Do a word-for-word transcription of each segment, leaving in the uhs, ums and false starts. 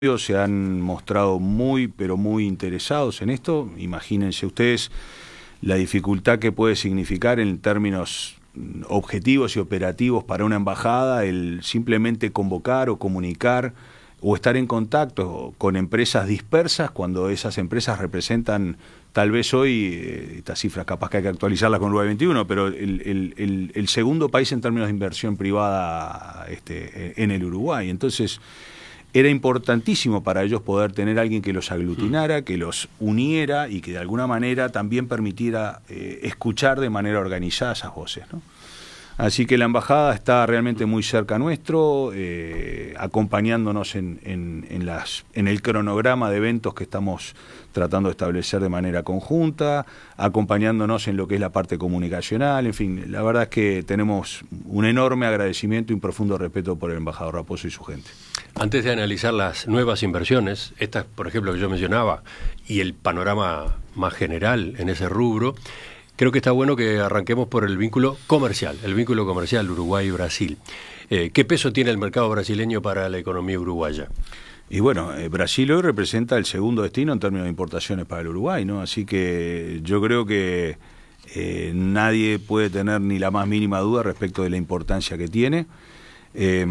se han mostrado muy, pero muy interesados en esto. Imagínense ustedes la dificultad que puede significar en términos objetivos y operativos para una embajada el simplemente convocar o comunicar o estar en contacto con empresas dispersas cuando esas empresas representan, tal vez hoy, eh, estas cifras capaz que hay que actualizarlas con Uruguay veintiuno, pero el, el, el, el segundo país en términos de inversión privada este, en el Uruguay. Entonces, era importantísimo para ellos poder tener a alguien que los aglutinara, que los uniera y que de alguna manera también permitiera eh, escuchar de manera organizada esas voces, ¿no? Así que la embajada está realmente muy cerca nuestro, eh, acompañándonos en, en, en, las, en el cronograma de eventos que estamos tratando de establecer de manera conjunta, acompañándonos en lo que es la parte comunicacional. En fin, la verdad es que tenemos un enorme agradecimiento y un profundo respeto por el embajador Raposo y su gente. Antes de analizar las nuevas inversiones, estas, por ejemplo, que yo mencionaba, y el panorama más general en ese rubro, creo que está bueno que arranquemos por el vínculo comercial, el vínculo comercial Uruguay-Brasil. Eh, ¿Qué peso tiene el mercado brasileño para la economía uruguaya? Y bueno, eh, Brasil hoy representa el segundo destino en términos de importaciones para el Uruguay, ¿no? Así que yo creo que eh, nadie puede tener ni la más mínima duda respecto de la importancia que tiene. Eh,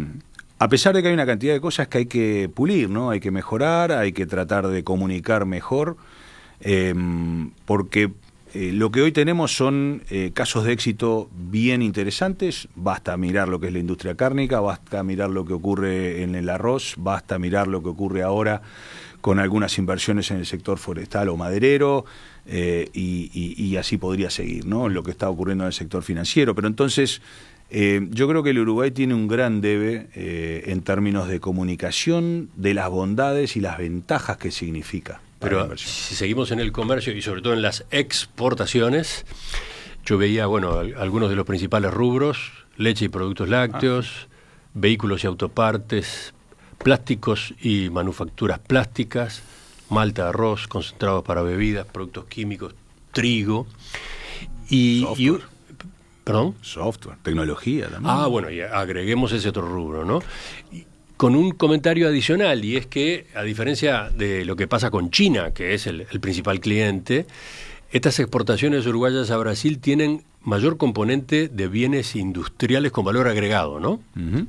a pesar de que hay una cantidad de cosas que hay que pulir, ¿no? Hay que mejorar, hay que tratar de comunicar mejor, eh, porque Eh, lo que hoy tenemos son eh, casos de éxito bien interesantes. Basta mirar lo que es la industria cárnica, basta mirar lo que ocurre en el arroz, basta mirar lo que ocurre ahora con algunas inversiones en el sector forestal o maderero, eh, y, y, y así podría seguir, ¿no? Lo que está ocurriendo en el sector financiero. Pero entonces, eh, yo creo que el Uruguay tiene un gran debe eh, en términos de comunicación de las bondades y las ventajas que significa. Pero si seguimos en el comercio y sobre todo en las exportaciones, yo veía, bueno, algunos de los principales rubros: leche y productos lácteos, ah. vehículos y autopartes, plásticos y manufacturas plásticas, malta, arroz, concentrados para bebidas, productos químicos, trigo y... Software. y ¿Perdón? Software, tecnología también. Ah, bueno, y agreguemos ese otro rubro, ¿no? Y, con un comentario adicional, y es que, a diferencia de lo que pasa con China, que es el, el principal cliente, estas exportaciones uruguayas a Brasil tienen mayor componente de bienes industriales con valor agregado, ¿no? Uh-huh.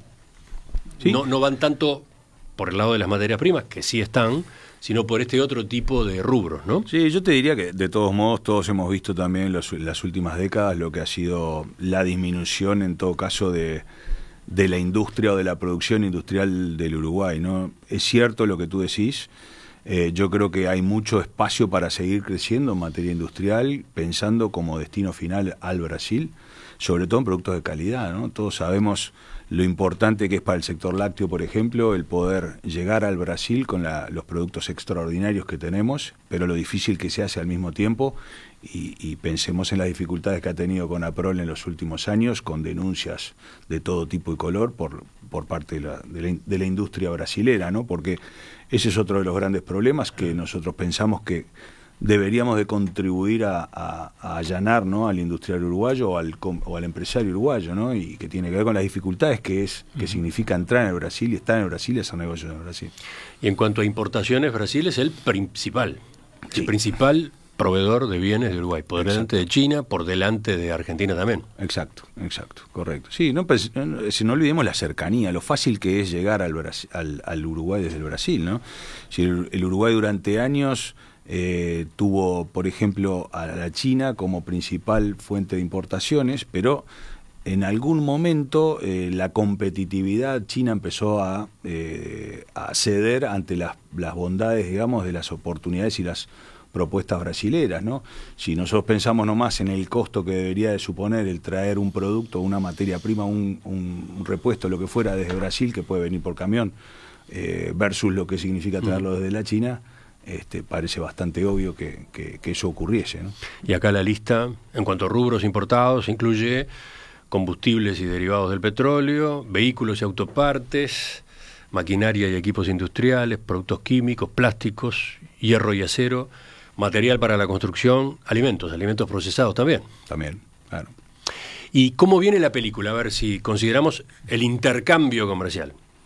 ¿Sí? No, no van tanto por el lado de las materias primas, que sí están, sino por este otro tipo de rubros, ¿no? Sí, yo te diría que, de todos modos, todos hemos visto también en los, las últimas décadas lo que ha sido la disminución, en todo caso, de... de la industria o de la producción industrial del Uruguay, ¿no? Es cierto lo que tú decís, eh, yo creo que hay mucho espacio para seguir creciendo en materia industrial, pensando como destino final al Brasil, sobre todo en productos de calidad, ¿no? Todos sabemos lo importante que es para el sector lácteo, por ejemplo, el poder llegar al Brasil con la, los productos extraordinarios que tenemos, pero lo difícil que se hace al mismo tiempo. Y, y pensemos en las dificultades que ha tenido Conaprol en los últimos años, con denuncias de todo tipo y color por, por parte de la, de, la, de la industria brasilera, ¿no? Porque ese es otro de los grandes problemas que nosotros pensamos que deberíamos de contribuir a, a, a allanar, ¿no? Al industrial uruguayo o al, o al empresario uruguayo, ¿no? Y que tiene que ver con las dificultades que es que uh-huh. significa entrar en el Brasil y estar en el Brasil y hacer negocios en el Brasil. Y en cuanto a importaciones, Brasil es el principal, sí. el principal proveedor de bienes de Uruguay, por delante de China, por delante de Argentina también. Exacto, exacto, correcto. Sí, no, pues, no, si no olvidemos la cercanía, lo fácil que es llegar al, Brasil, al, al Uruguay desde el Brasil, ¿no? Si el, el Uruguay durante años eh, tuvo, por ejemplo, a la China como principal fuente de importaciones, pero en algún momento eh, la competitividad china empezó a, eh, a ceder ante las, las bondades, digamos, de las oportunidades y las propuestas brasileras, ¿no? Si nosotros pensamos nomás en el costo que debería de suponer el traer un producto, una materia prima, un, un, un repuesto, lo que fuera desde Brasil, que puede venir por camión, eh, versus lo que significa traerlo desde la China, este, parece bastante obvio que, que, que eso ocurriese, ¿no? Y acá la lista, en cuanto a rubros importados, incluye combustibles y derivados del petróleo, vehículos y autopartes, maquinaria y equipos industriales, productos químicos, plásticos, hierro y acero, material para la construcción, alimentos, alimentos procesados también. También, claro. ¿Y cómo viene la película? A ver si consideramos el intercambio comercial.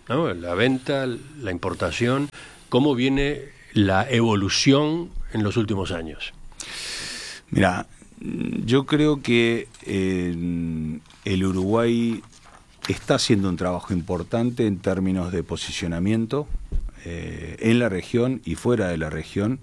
¿no? La venta, la importación, ¿cómo viene la evolución en los últimos años? Mira, yo creo que eh, el Uruguay está haciendo un trabajo importante en términos de posicionamiento eh, en la región y fuera de la región,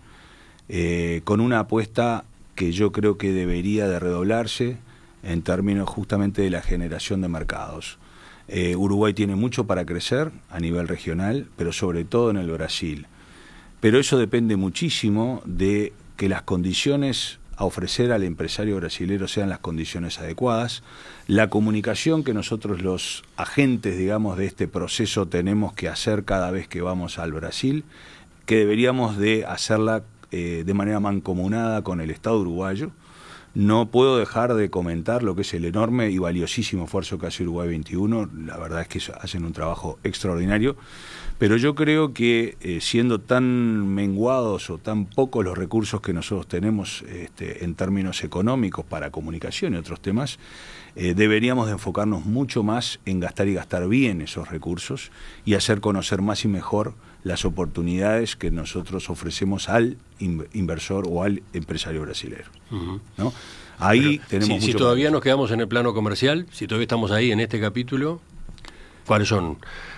eh, con una apuesta que yo creo que debería de redoblarse en términos justamente de la generación de mercados. Eh, Uruguay tiene mucho para crecer a nivel regional, pero sobre todo en el Brasil. Pero eso depende muchísimo de que las condiciones a ofrecer al empresario brasilero sean las condiciones adecuadas, la comunicación que nosotros los agentes, digamos, de este proceso tenemos que hacer cada vez que vamos al Brasil, que deberíamos de hacerla eh, de manera mancomunada con el Estado uruguayo. No puedo dejar de comentar lo que es el enorme y valiosísimo esfuerzo que hace Uruguay veintiuno, la verdad es que hacen un trabajo extraordinario, pero yo creo que eh, siendo tan menguados o tan pocos los recursos que nosotros tenemos este, en términos económicos para comunicación y otros temas, eh, deberíamos de enfocarnos mucho más en gastar y gastar bien esos recursos y hacer conocer más y mejor las oportunidades que nosotros ofrecemos al inversor o al empresario brasilero. Uh-huh. ¿No? Ahí Pero, tenemos si, mucho si todavía para... nos quedamos en el plano comercial, si todavía estamos ahí en este capítulo, ¿cuáles son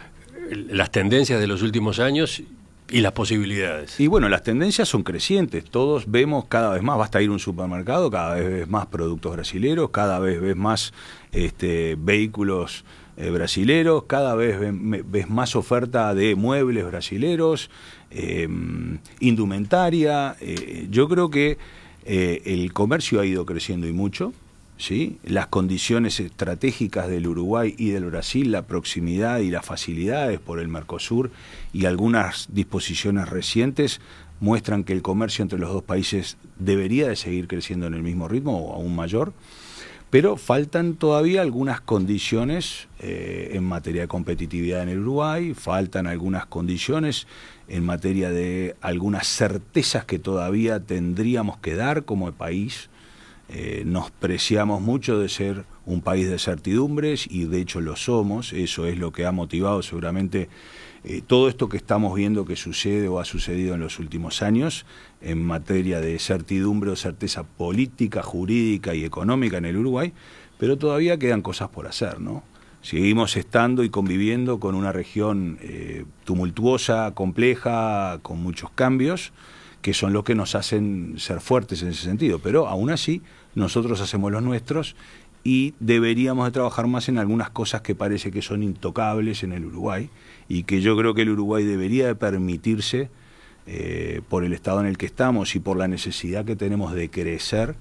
las tendencias de los últimos años y las posibilidades? Y bueno, las tendencias son crecientes. Todos vemos cada vez más, basta ir a un supermercado, cada vez ves más productos brasileros, cada vez ves más este, vehículos eh, brasileros, cada vez ves, ves más oferta de muebles brasileros, eh, indumentaria. Eh, yo creo que eh, el comercio ha ido creciendo y mucho. ¿Sí? Las condiciones estratégicas del Uruguay y del Brasil, la proximidad y las facilidades por el Mercosur y algunas disposiciones recientes muestran que el comercio entre los dos países debería de seguir creciendo en el mismo ritmo o aún mayor, pero faltan todavía algunas condiciones eh, en materia de competitividad en el Uruguay, faltan algunas condiciones en materia de algunas certezas que todavía tendríamos que dar como país. Eh, nos preciamos mucho de ser un país de certidumbres y de hecho lo somos. Eso es lo que ha motivado seguramente eh, todo esto que estamos viendo que sucede o ha sucedido en los últimos años en materia de certidumbre o certeza política, jurídica y económica en el Uruguay, pero todavía quedan cosas por hacer, ¿no? Seguimos estando y conviviendo con una región eh, tumultuosa, compleja, con muchos cambios, que son los que nos hacen ser fuertes en ese sentido, pero aún así nosotros hacemos los nuestros y deberíamos de trabajar más en algunas cosas que parece que son intocables en el Uruguay y que yo creo que el Uruguay debería de permitirse, eh, por el estado en el que estamos y por la necesidad que tenemos de crecer,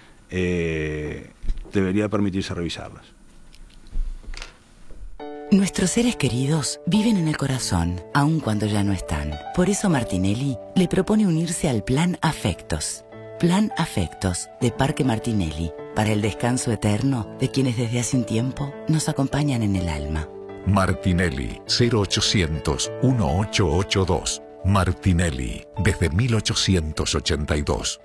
eh, debería permitirse revisarlas. Nuestros seres queridos viven en el corazón, aun cuando ya no están. Por eso Martinelli le propone unirse al Plan Afectos. Plan Afectos de Parque Martinelli, para el descanso eterno de quienes desde hace un tiempo nos acompañan en el alma. Martinelli, cero ochocientos, dieciocho ochenta y dos. Martinelli, desde mil ochocientos ochenta y dos.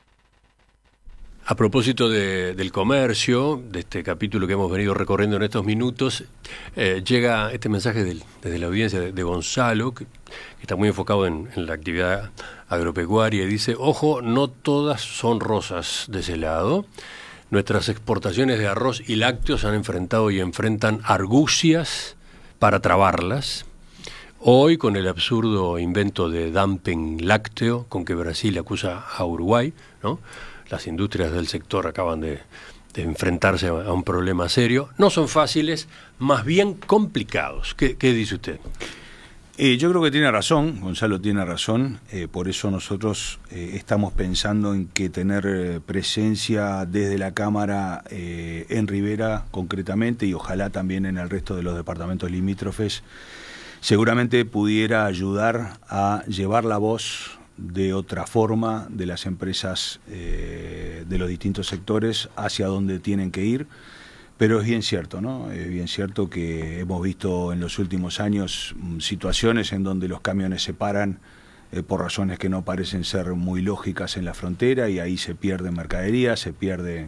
A propósito de, del comercio, de este capítulo que hemos venido recorriendo en estos minutos, eh, llega este mensaje del, desde la audiencia de, de Gonzalo, que, que está muy enfocado en, en la actividad agropecuaria, y dice: ojo, no todas son rosas de ese lado. Nuestras exportaciones de arroz y lácteos han enfrentado y enfrentan argucias para trabarlas. Hoy, con el absurdo invento de dumping lácteo con que Brasil acusa a Uruguay, ¿no? Las industrias del sector acaban de, de enfrentarse a, a un problema serio. No son fáciles, más bien complicados. ¿Qué, qué dice usted? Eh, yo creo que tiene razón, Gonzalo tiene razón. Eh, por eso nosotros eh, estamos pensando en que tener eh, presencia desde la Cámara eh, en Rivera concretamente, y ojalá también en el resto de los departamentos limítrofes, seguramente pudiera ayudar a llevar la voz de otra forma de las empresas eh, de los distintos sectores hacia donde tienen que ir. Pero es bien cierto, ¿no? Es bien cierto que hemos visto en los últimos años situaciones en donde los camiones se paran eh, por razones que no parecen ser muy lógicas en la frontera, y ahí se pierde mercadería, se pierde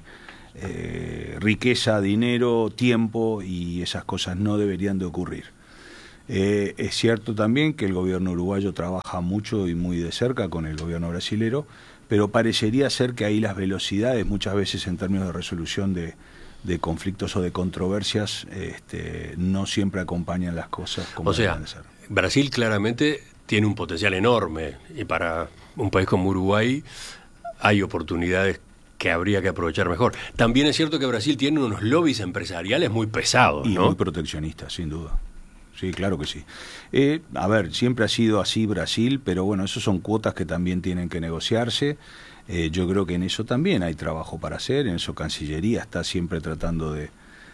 eh, riqueza, dinero, tiempo, y esas cosas no deberían de ocurrir. Eh, es cierto también que el gobierno uruguayo trabaja mucho y muy de cerca con el gobierno brasilero, pero parecería ser que ahí las velocidades, muchas veces en términos de resolución de, de conflictos o de controversias, este, no siempre acompañan las cosas como o sea, deben ser. Brasil claramente tiene un potencial enorme, y para un país como Uruguay hay oportunidades que habría que aprovechar mejor. También es cierto que Brasil tiene unos lobbies empresariales muy pesados, y ¿no? muy proteccionistas, sin duda. Sí, claro que sí. Eh, a ver, siempre ha sido así Brasil, pero bueno, eso son cuotas que también tienen que negociarse. Eh, yo creo que en eso también hay trabajo para hacer, en eso Cancillería está siempre tratando de,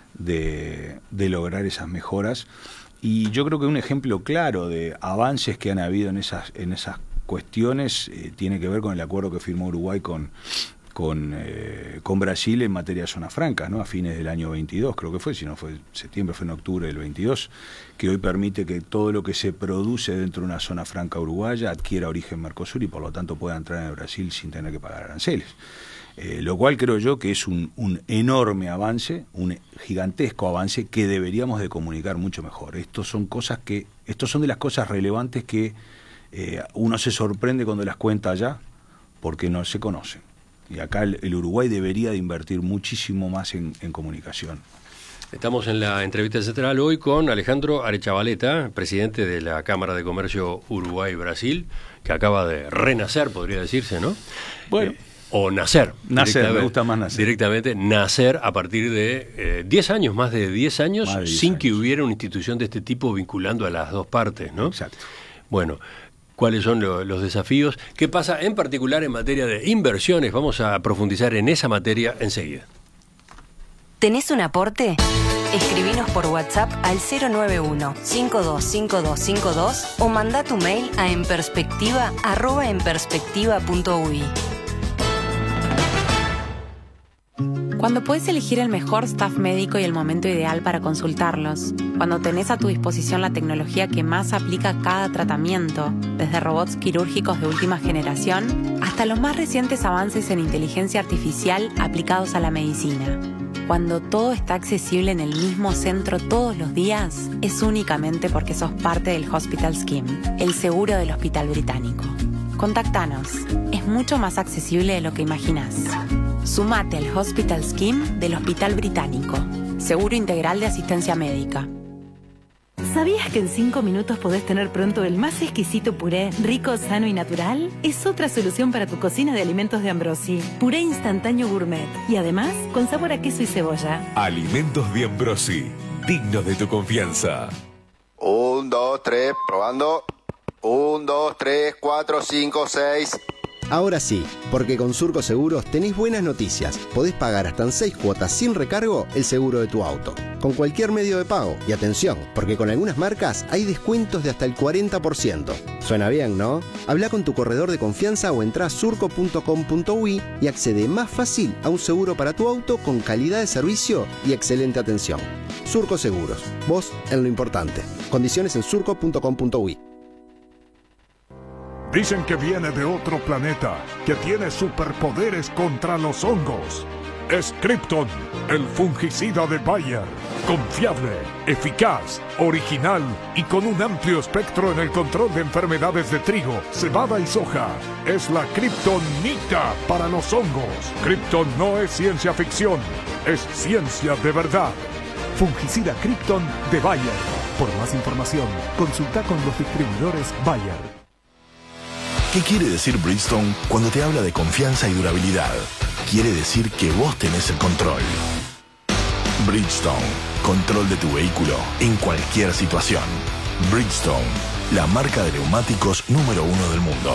de, de lograr esas mejoras. Y yo creo que un ejemplo claro de avances que han habido en esas, en esas cuestiones eh, tiene que ver con el acuerdo que firmó Uruguay con... Con, eh, con Brasil en materia de zonas francas, ¿no? A fines del año veintidós, creo que fue, si no fue septiembre, fue en octubre del veintidós, que hoy permite que todo lo que se produce dentro de una zona franca uruguaya adquiera origen Mercosur y por lo tanto pueda entrar en Brasil sin tener que pagar aranceles. Eh, lo cual creo yo que es un, un enorme avance, un gigantesco avance que deberíamos de comunicar mucho mejor. Estos son cosas que, estos son de las cosas relevantes que eh, uno se sorprende cuando las cuenta allá porque no se conocen. Y acá el, el Uruguay debería de invertir muchísimo más en, en comunicación. Estamos en la entrevista central hoy con Alejandro Arechavaleta, presidente de la Cámara de Comercio Uruguay-Brasil, que acaba de renacer, podría decirse, ¿no? Bueno. Eh, o nacer. Nacer, me gusta más nacer. Directamente nacer a partir de diez eh, años, más de diez años, de diez sin años. que hubiera una institución de este tipo vinculando a las dos partes, ¿no? Exacto. Bueno, ¿cuáles son lo, los desafíos? ¿Qué pasa en particular en materia de inversiones? Vamos a profundizar en esa materia enseguida. ¿Tenés un aporte? Escribinos por WhatsApp al cero nueve uno, cinco dos cinco dos cinco dos o manda tu mail a enperspectiva arroba enperspectiva punto uy. Cuando puedes elegir el mejor staff médico y el momento ideal para consultarlos, cuando tenés a tu disposición la tecnología que más aplica a cada tratamiento, desde robots quirúrgicos de última generación hasta los más recientes avances en inteligencia artificial aplicados a la medicina. Cuando todo está accesible en el mismo centro todos los días, es únicamente porque sos parte del Hospital Scheme, el seguro del Hospital Británico. Contactanos, es mucho más accesible de lo que imaginás. Sumate al Hospital Scheme del Hospital Británico, seguro integral de asistencia médica. ¿Sabías que en cinco minutos podés tener pronto el más exquisito puré, rico, sano y natural? Es otra solución para tu cocina de alimentos de Ambrosi. Puré instantáneo gourmet. Y además, con sabor a queso y cebolla. Alimentos de Ambrosi. Dignos de tu confianza. Un, dos, tres, probando. Un, dos, tres, cuatro, cinco, seis... Ahora sí, porque con Surco Seguros tenés buenas noticias. Podés pagar hasta en seis cuotas sin recargo el seguro de tu auto, con cualquier medio de pago. Y atención, porque con algunas marcas hay descuentos de hasta el cuarenta por ciento. Suena bien, ¿no? Habla con tu corredor de confianza o entrá a surco punto com punto uy y accede más fácil a un seguro para tu auto con calidad de servicio y excelente atención. Surco Seguros, vos en lo importante. Condiciones en surco punto com punto uy. Dicen que viene de otro planeta, que tiene superpoderes contra los hongos. Es Krypton, el fungicida de Bayer. Confiable, eficaz, original y con un amplio espectro en el control de enfermedades de trigo, cebada y soja. Es la Kryptonita para los hongos. Krypton no es ciencia ficción, es ciencia de verdad. Fungicida Krypton de Bayer. Por más información, consulta con los distribuidores Bayer. ¿Qué quiere decir Bridgestone cuando te habla de confianza y durabilidad? Quiere decir que vos tenés el control. Bridgestone, control de tu vehículo en cualquier situación. Bridgestone, la marca de neumáticos número uno del mundo.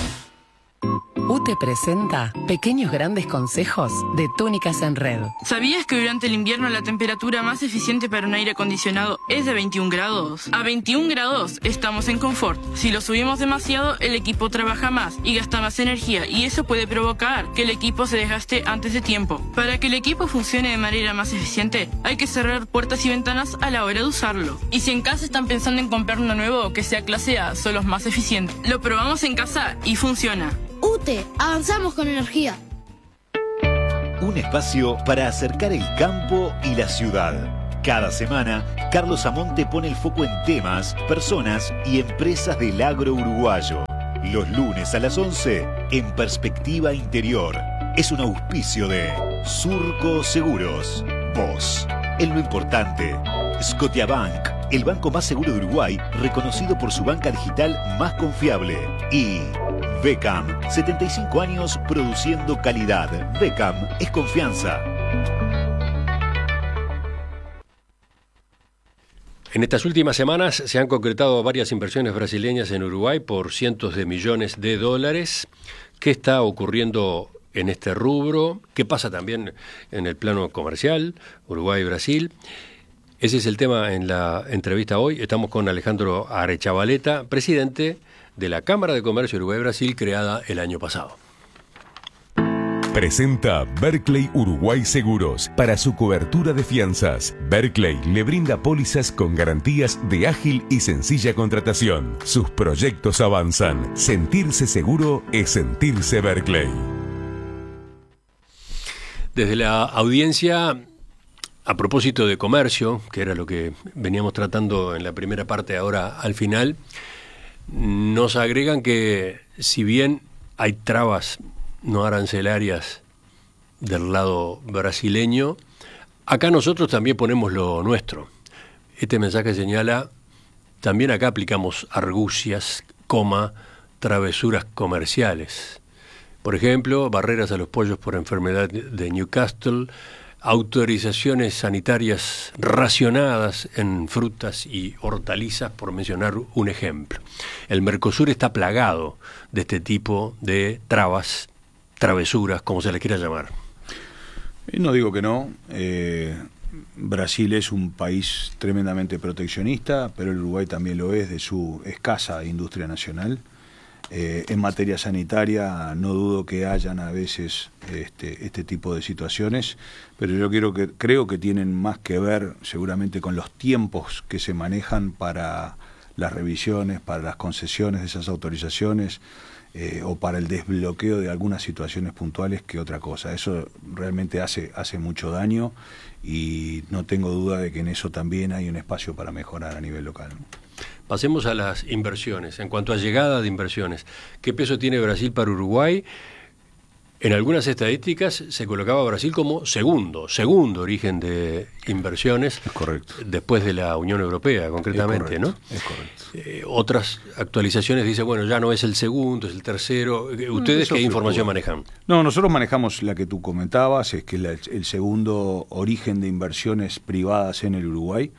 U T E presenta Pequeños Grandes Consejos de Túnicas en Red. ¿Sabías que durante el invierno la temperatura más eficiente para un aire acondicionado es de veintiún grados? A veintiún grados estamos en confort. Si lo subimos demasiado, el equipo trabaja más y gasta más energía, y eso puede provocar que el equipo se desgaste antes de tiempo. Para que el equipo funcione de manera más eficiente, hay que cerrar puertas y ventanas a la hora de usarlo. Y si en casa están pensando en comprar uno nuevo que sea clase A, son los más eficientes. Lo probamos en casa y funciona. U T E, avanzamos con energía. Un espacio para acercar el campo y la ciudad. Cada semana, Carlos Amonte pone el foco en temas, personas y empresas del agro uruguayo. Los lunes a las once, en Perspectiva Interior. Es un auspicio de Surco Seguros. Vos, en lo importante. Scotiabank, el banco más seguro de Uruguay, reconocido por su banca digital más confiable. Y Becam, setenta y cinco años produciendo calidad. Becam es confianza. En estas últimas semanas se han concretado varias inversiones brasileñas en Uruguay por cientos de millones de dólares. ¿Qué está ocurriendo en este rubro? ¿Qué pasa también en el plano comercial, Uruguay-Brasil? Ese es el tema en la entrevista hoy. Estamos con Alejandro Arechavaleta, presidente de la Cámara de Comercio Uruguay-Brasil, creada el año pasado. Presenta Berkeley Uruguay Seguros para su cobertura de fianzas. Berkeley le brinda pólizas con garantías de ágil y sencilla contratación. Sus proyectos avanzan. Sentirse seguro es sentirse Berkeley. Desde la audiencia, a propósito de comercio, que era lo que veníamos tratando en la primera parte, ahora al final, nos agregan que si bien hay trabas no arancelarias del lado brasileño, acá nosotros también ponemos lo nuestro. Este mensaje señala, también acá aplicamos argucias, coma, travesuras comerciales. Por ejemplo, barreras a los pollos por enfermedad de Newcastle, autorizaciones sanitarias racionadas en frutas y hortalizas, por mencionar un ejemplo. El Mercosur está plagado de este tipo de trabas, travesuras, como se les quiera llamar. No digo que no. Eh, Brasil es un país tremendamente proteccionista, pero el Uruguay también lo es de su escasa industria nacional. Eh, en materia sanitaria no dudo que hayan a veces este, este tipo de situaciones, pero yo quiero que, creo que tienen más que ver seguramente con los tiempos que se manejan para las revisiones, para las concesiones de esas autorizaciones, Eh, o para el desbloqueo de algunas situaciones puntuales que otra cosa. Eso realmente hace, hace mucho daño y no tengo duda de que en eso también hay un espacio para mejorar a nivel local, ¿no? Pasemos a las inversiones. En cuanto a llegada de inversiones, ¿qué peso tiene Brasil para Uruguay? En algunas estadísticas se colocaba a Brasil como segundo, segundo origen de inversiones. Es correcto. Después de la Unión Europea, concretamente, es correcto, ¿no? Es correcto. Eh, otras actualizaciones dicen, bueno, ya no es el segundo, es el tercero. ¿Ustedes qué información manejan? No, nosotros manejamos la que tú comentabas, es que es la, el segundo origen de inversiones privadas en el Uruguay.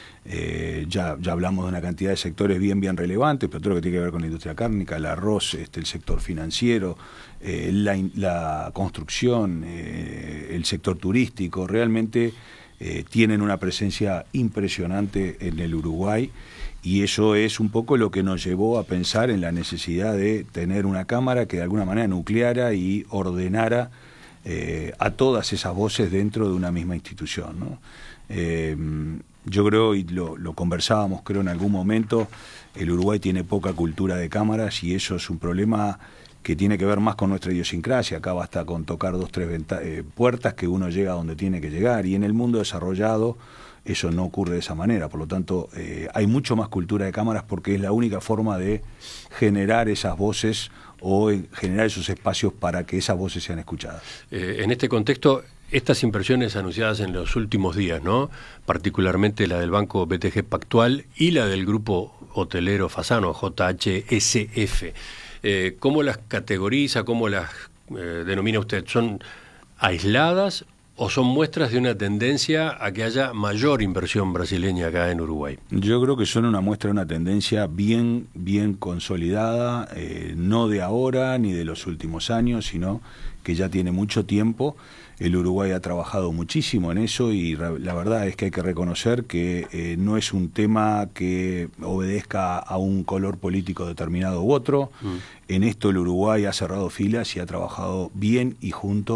Eh, ya, ya hablamos de una cantidad de sectores bien bien relevantes, pero todo lo que tiene que ver con la industria cárnica, el arroz, este, el sector financiero, eh, la, la construcción, eh, el sector turístico, realmente eh, tienen una presencia impresionante en el Uruguay, y eso es un poco lo que nos llevó a pensar en la necesidad de tener una cámara que de alguna manera nucleara y ordenara eh, a todas esas voces dentro de una misma institución, ¿no? Eh, Yo creo, y lo, lo conversábamos creo en algún momento, el Uruguay tiene poca cultura de cámaras y eso es un problema que tiene que ver más con nuestra idiosincrasia. Acá basta con tocar dos, tres eh, puertas que uno llega a donde tiene que llegar, y en el mundo desarrollado eso no ocurre de esa manera. Por lo tanto, eh, hay mucho más cultura de cámaras porque es la única forma de generar esas voces o generar esos espacios para que esas voces sean escuchadas. Eh, en este contexto, estas inversiones anunciadas en los últimos días, ¿no? Particularmente la del Banco B T G Pactual y la del Grupo Hotelero Fasano, J H S F. Eh, ¿Cómo las categoriza, cómo las eh, denomina usted? ¿Son aisladas o son muestras de una tendencia a que haya mayor inversión brasileña acá en Uruguay? Yo creo que son una muestra de una tendencia bien, bien consolidada, eh, no de ahora ni de los últimos años, sino que ya tiene mucho tiempo. El Uruguay ha trabajado muchísimo en eso y la verdad es que hay que reconocer que eh, no es un tema que obedezca a un color político determinado u otro. Mm. En esto el Uruguay ha cerrado filas y ha trabajado bien y junto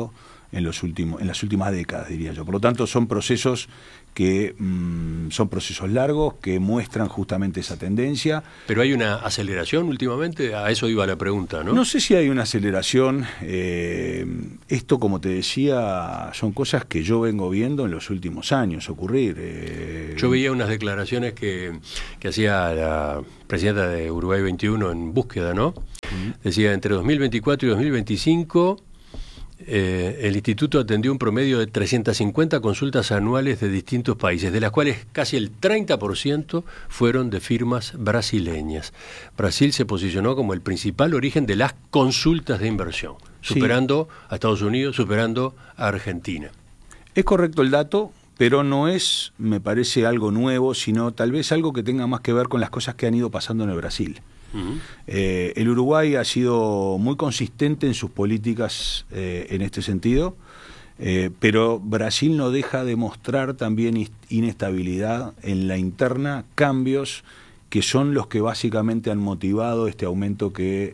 en, los últimos, en las últimas décadas, diría yo. Por lo tanto, son procesos que mmm, son procesos largos, que muestran justamente esa tendencia. Pero hay una aceleración últimamente, a eso iba la pregunta, ¿no? No sé si hay una aceleración. Eh, esto, como te decía, son cosas que yo vengo viendo en los últimos años ocurrir. Eh, yo veía unas declaraciones que, que hacía la presidenta de Uruguay veintiuno en búsqueda, ¿no? Uh-huh. Decía, entre dos mil veinticuatro y dos mil veinticinco... Eh, el instituto atendió un promedio de trescientas cincuenta consultas anuales de distintos países, de las cuales casi el treinta por ciento fueron de firmas brasileñas. Brasil se posicionó como el principal origen de las consultas de inversión, superando sí. a Estados Unidos, superando a Argentina. Es correcto el dato, pero no es, me parece, algo nuevo, sino tal vez algo que tenga más que ver con las cosas que han ido pasando en el Brasil. Uh-huh. Eh, el Uruguay ha sido muy consistente en sus políticas eh, en este sentido, eh, pero Brasil no deja de mostrar también inestabilidad en la interna, cambios que son los que básicamente han motivado este aumento que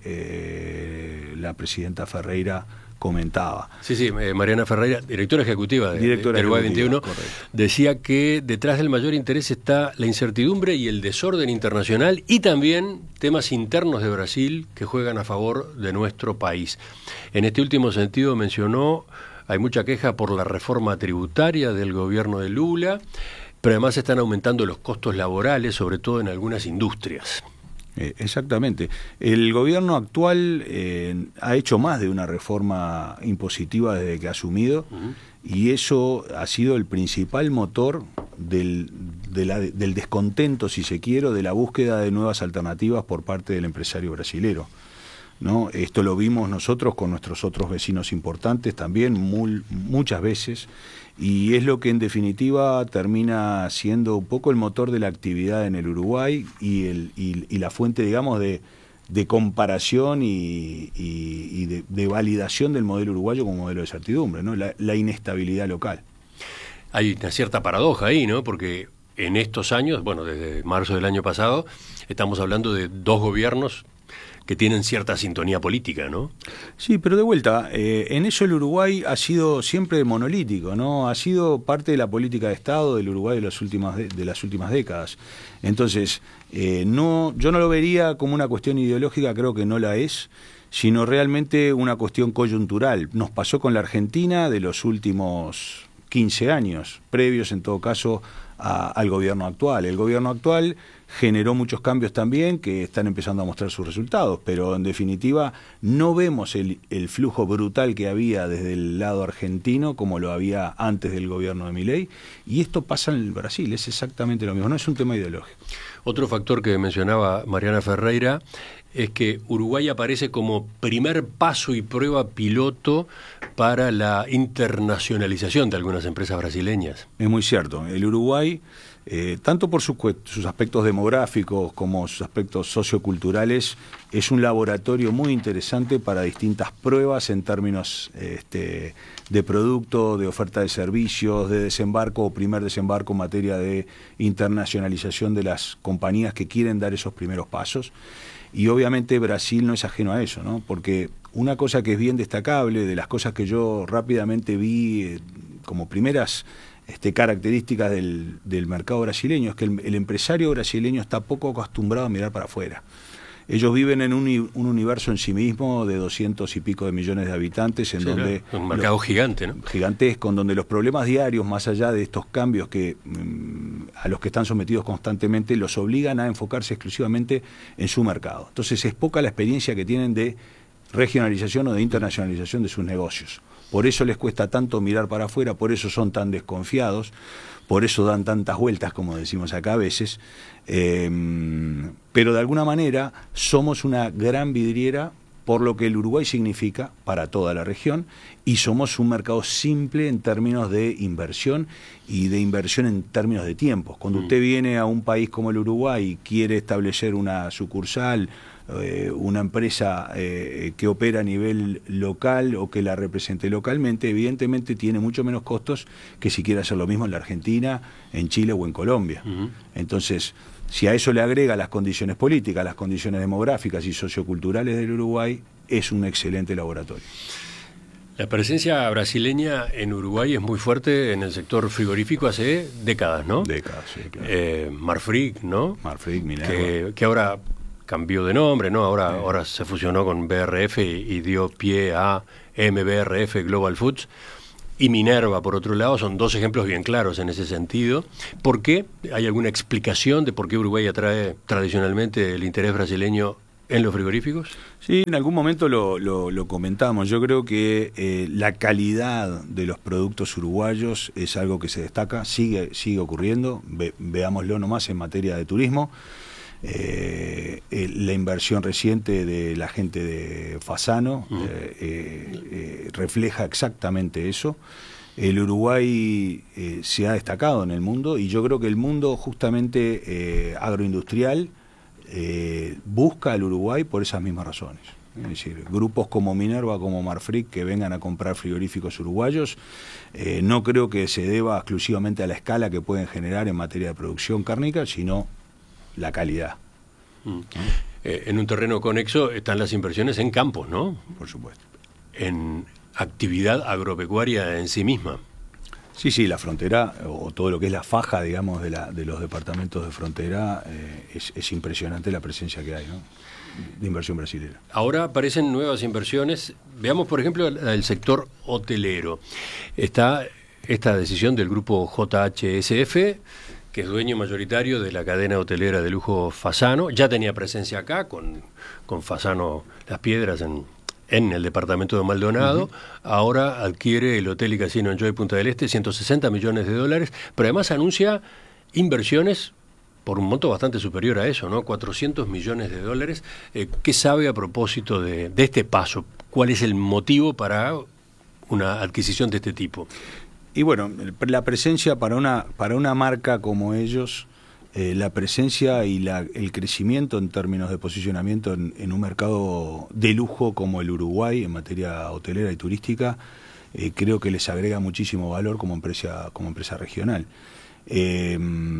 eh, la presidenta Ferreira comentaba. Sí, sí, eh, Mariana Ferreira, directora ejecutiva de, directora de Uruguay veintiuno, correcto. Decía que detrás del mayor interés está la incertidumbre y el desorden internacional y también temas internos de Brasil que juegan a favor de nuestro país. En este último sentido mencionó, hay mucha queja por la reforma tributaria del gobierno de Lula, pero además están aumentando los costos laborales, sobre todo en algunas industrias. Eh, exactamente. El gobierno actual eh, ha hecho más de una reforma impositiva desde que ha asumido, uh-huh. y eso ha sido el principal motor del, de la, del descontento, si se quiere, de la búsqueda de nuevas alternativas por parte del empresario brasilero, ¿no? Esto lo vimos nosotros con nuestros otros vecinos importantes también muy, muchas veces, y es lo que en definitiva termina siendo un poco el motor de la actividad en el Uruguay y, el, y, y la fuente, digamos, de, de comparación y, y, y de, de validación del modelo uruguayo como modelo de certidumbre, ¿no? La, la inestabilidad local. Hay una cierta paradoja ahí, ¿no? Porque en estos años, bueno, desde marzo del año pasado, estamos hablando de dos gobiernos que tienen cierta sintonía política, ¿no? Sí, pero de vuelta, eh, en eso el Uruguay ha sido siempre monolítico, ¿no? Ha sido parte de la política de Estado del Uruguay de las últimas, de, de las últimas décadas. Entonces, eh, no, yo no lo vería como una cuestión ideológica, creo que no la es, sino realmente una cuestión coyuntural. Nos pasó con la Argentina de los últimos quince años, previos en todo caso a, al gobierno actual. El gobierno actual generó muchos cambios también que están empezando a mostrar sus resultados, pero en definitiva no vemos el, el flujo brutal que había desde el lado argentino como lo había antes del gobierno de Milei, y esto pasa en el Brasil, es exactamente lo mismo, no es un tema ideológico. Otro factor que mencionaba Mariana Ferreira es que Uruguay aparece como primer paso y prueba piloto para la internacionalización de algunas empresas brasileñas. Es muy cierto, el Uruguay, Eh, tanto por sus, sus aspectos demográficos como sus aspectos socioculturales, es un laboratorio muy interesante para distintas pruebas en términos este, de producto, de oferta de servicios, de desembarco o primer desembarco en materia de internacionalización de las compañías que quieren dar esos primeros pasos. Y obviamente Brasil no es ajeno a eso, ¿no? Porque una cosa que es bien destacable, de las cosas que yo rápidamente vi eh, como primeras Este, características del, del mercado brasileño, es que el, el empresario brasileño está poco acostumbrado a mirar para afuera. Ellos viven en un, un universo en sí mismo de doscientos y pico de millones de habitantes, en sí, donde claro, un mercado los, gigante, ¿no? Gigantesco, en donde los problemas diarios, más allá de estos cambios que mmm, a los que están sometidos constantemente, los obligan a enfocarse exclusivamente en su mercado. Entonces es poca la experiencia que tienen de regionalización o de internacionalización de sus negocios. Por eso les cuesta tanto mirar para afuera, por eso son tan desconfiados, por eso dan tantas vueltas, como decimos acá a veces, eh, pero de alguna manera somos una gran vidriera por lo que el Uruguay significa para toda la región, y somos un mercado simple en términos de inversión y de inversión en términos de tiempos. Cuando mm. usted viene a un país como el Uruguay y quiere establecer una sucursal, eh, una empresa eh, que opera a nivel local o que la represente localmente, evidentemente tiene mucho menos costos que si quiere hacer lo mismo en la Argentina, en Chile o en Colombia. Mm. Entonces, si a eso le agrega las condiciones políticas, las condiciones demográficas y socioculturales del Uruguay, es un excelente laboratorio. La presencia brasileña en Uruguay es muy fuerte en el sector frigorífico hace décadas, ¿no? Décadas, sí, claro. Eh, Marfrig, ¿no? Marfrig, Minerva. Que, que ahora cambió de nombre, ¿no? Ahora, sí. ahora se fusionó con B R F y, y dio pie a M B R F Global Foods. Y Minerva, por otro lado, son dos ejemplos bien claros en ese sentido. ¿Por qué? ¿Hay alguna explicación de por qué Uruguay atrae tradicionalmente el interés brasileño en los frigoríficos? Sí, en algún momento lo, lo, lo comentamos. Yo creo que eh, la calidad de los productos uruguayos es algo que se destaca, sigue, sigue ocurriendo. Ve, veámoslo nomás en materia de turismo. Eh, eh, la inversión reciente de la gente de Fasano uh-huh. eh, eh, refleja exactamente eso. El Uruguay eh, se ha destacado en el mundo y yo creo que el mundo justamente eh, agroindustrial eh, busca al Uruguay por esas mismas razones. Es decir, grupos como Minerva, como Marfrig, que vengan a comprar frigoríficos uruguayos, eh, no creo que se deba exclusivamente a la escala que pueden generar en materia de producción cárnica, sino la calidad. Mm. Eh, en un terreno conexo están las inversiones en campos, ¿no? Por supuesto. En actividad agropecuaria en sí misma. Sí, sí, la frontera, o todo lo que es la faja, digamos, de, la, de los departamentos de frontera, eh, es, es impresionante la presencia que hay, ¿no?, de inversión brasilera. Ahora aparecen nuevas inversiones. Veamos, por ejemplo, el, el sector hotelero. Está esta decisión del grupo J H S F, que es dueño mayoritario de la cadena hotelera de lujo Fasano. Ya tenía presencia acá con, con Fasano Las Piedras en, en el departamento de Maldonado. Uh-huh. Ahora adquiere el hotel y casino Enjoy Punta del Este, ciento sesenta millones de dólares, pero además anuncia inversiones por un monto bastante superior a eso, ¿no? cuatrocientos millones de dólares. Eh, ¿Qué sabe a propósito de, de este paso? ¿Cuál es el motivo para una adquisición de este tipo? Y bueno, la presencia para una para una marca como ellos, eh, la presencia y la, el crecimiento en términos de posicionamiento en, en un mercado de lujo como el Uruguay en materia hotelera y turística, eh, creo que les agrega muchísimo valor como empresa como empresa regional. Eh,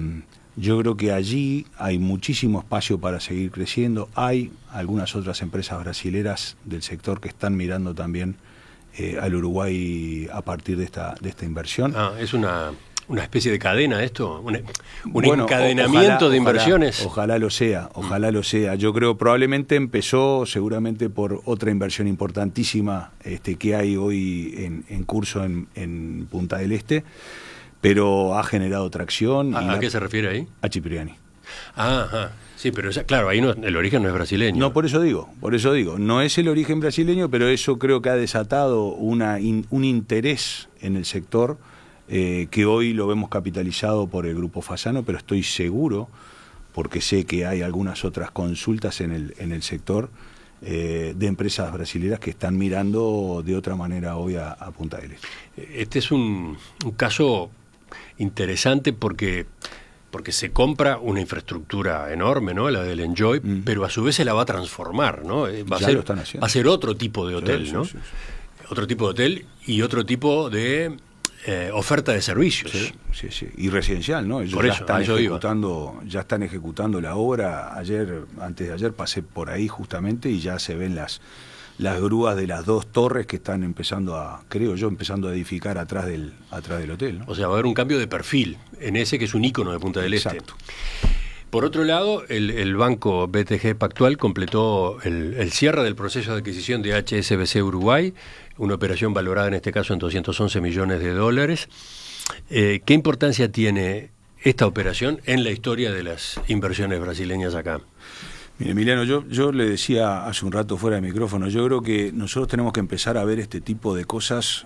yo creo que allí hay muchísimo espacio para seguir creciendo. Hay algunas otras empresas brasileras del sector que están mirando también Eh, al Uruguay a partir de esta de esta inversión. Ah, es una, una especie de cadena esto, un, un bueno, encadenamiento ojalá, de inversiones. Ojalá, ojalá lo sea, ojalá mm. lo sea. Yo creo probablemente empezó seguramente por otra inversión importantísima este, que hay hoy en, en curso en, en Punta del Este, pero ha generado tracción. ¿A, y ¿a la, qué se refiere ahí? A Cipriani. Ah, ajá. Sí, pero esa, claro, ahí no, el origen no es brasileño. No, por eso digo, por eso digo, no es el origen brasileño, pero eso creo que ha desatado una in, un interés en el sector eh, que hoy lo vemos capitalizado por el grupo Fasano, pero estoy seguro, porque sé que hay algunas otras consultas en el, en el sector eh, de empresas brasileñas que están mirando de otra manera hoy a, a Punta del Este. Este es un, un caso interesante porque... porque se compra una infraestructura enorme, ¿no?, la del Enjoy, mm. pero a su vez se la va a transformar, ¿no? Va a, ser, va a ser otro tipo de hotel, sí, ¿no? Sí, sí, sí. Otro tipo de hotel y otro tipo de eh, oferta de servicios. Sí, sí, sí. Y residencial, ¿no? Ellos por ya eso, están ejecutando, iba. ya están ejecutando la obra. Ayer, antes de ayer pasé por ahí justamente y ya se ven las las grúas de las dos torres que están empezando a, creo yo, empezando a edificar atrás del atrás del hotel, ¿no? O sea, va a haber un cambio de perfil en ese que es un ícono de Punta del Exacto. Este. Por otro lado, el, el banco B T G Pactual completó el, el cierre del proceso de adquisición de H S B C Uruguay, una operación valorada en este caso en doscientos once millones de dólares. Eh, ¿Qué importancia tiene esta operación en la historia de las inversiones brasileñas acá? Mire, Emiliano, yo, yo le decía hace un rato fuera de micrófono, yo creo que nosotros tenemos que empezar a ver este tipo de cosas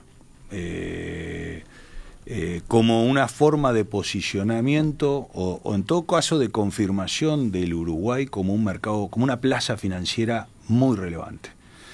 eh, eh, como una forma de posicionamiento o, o en todo caso de confirmación del Uruguay como un mercado, como una plaza financiera muy relevante.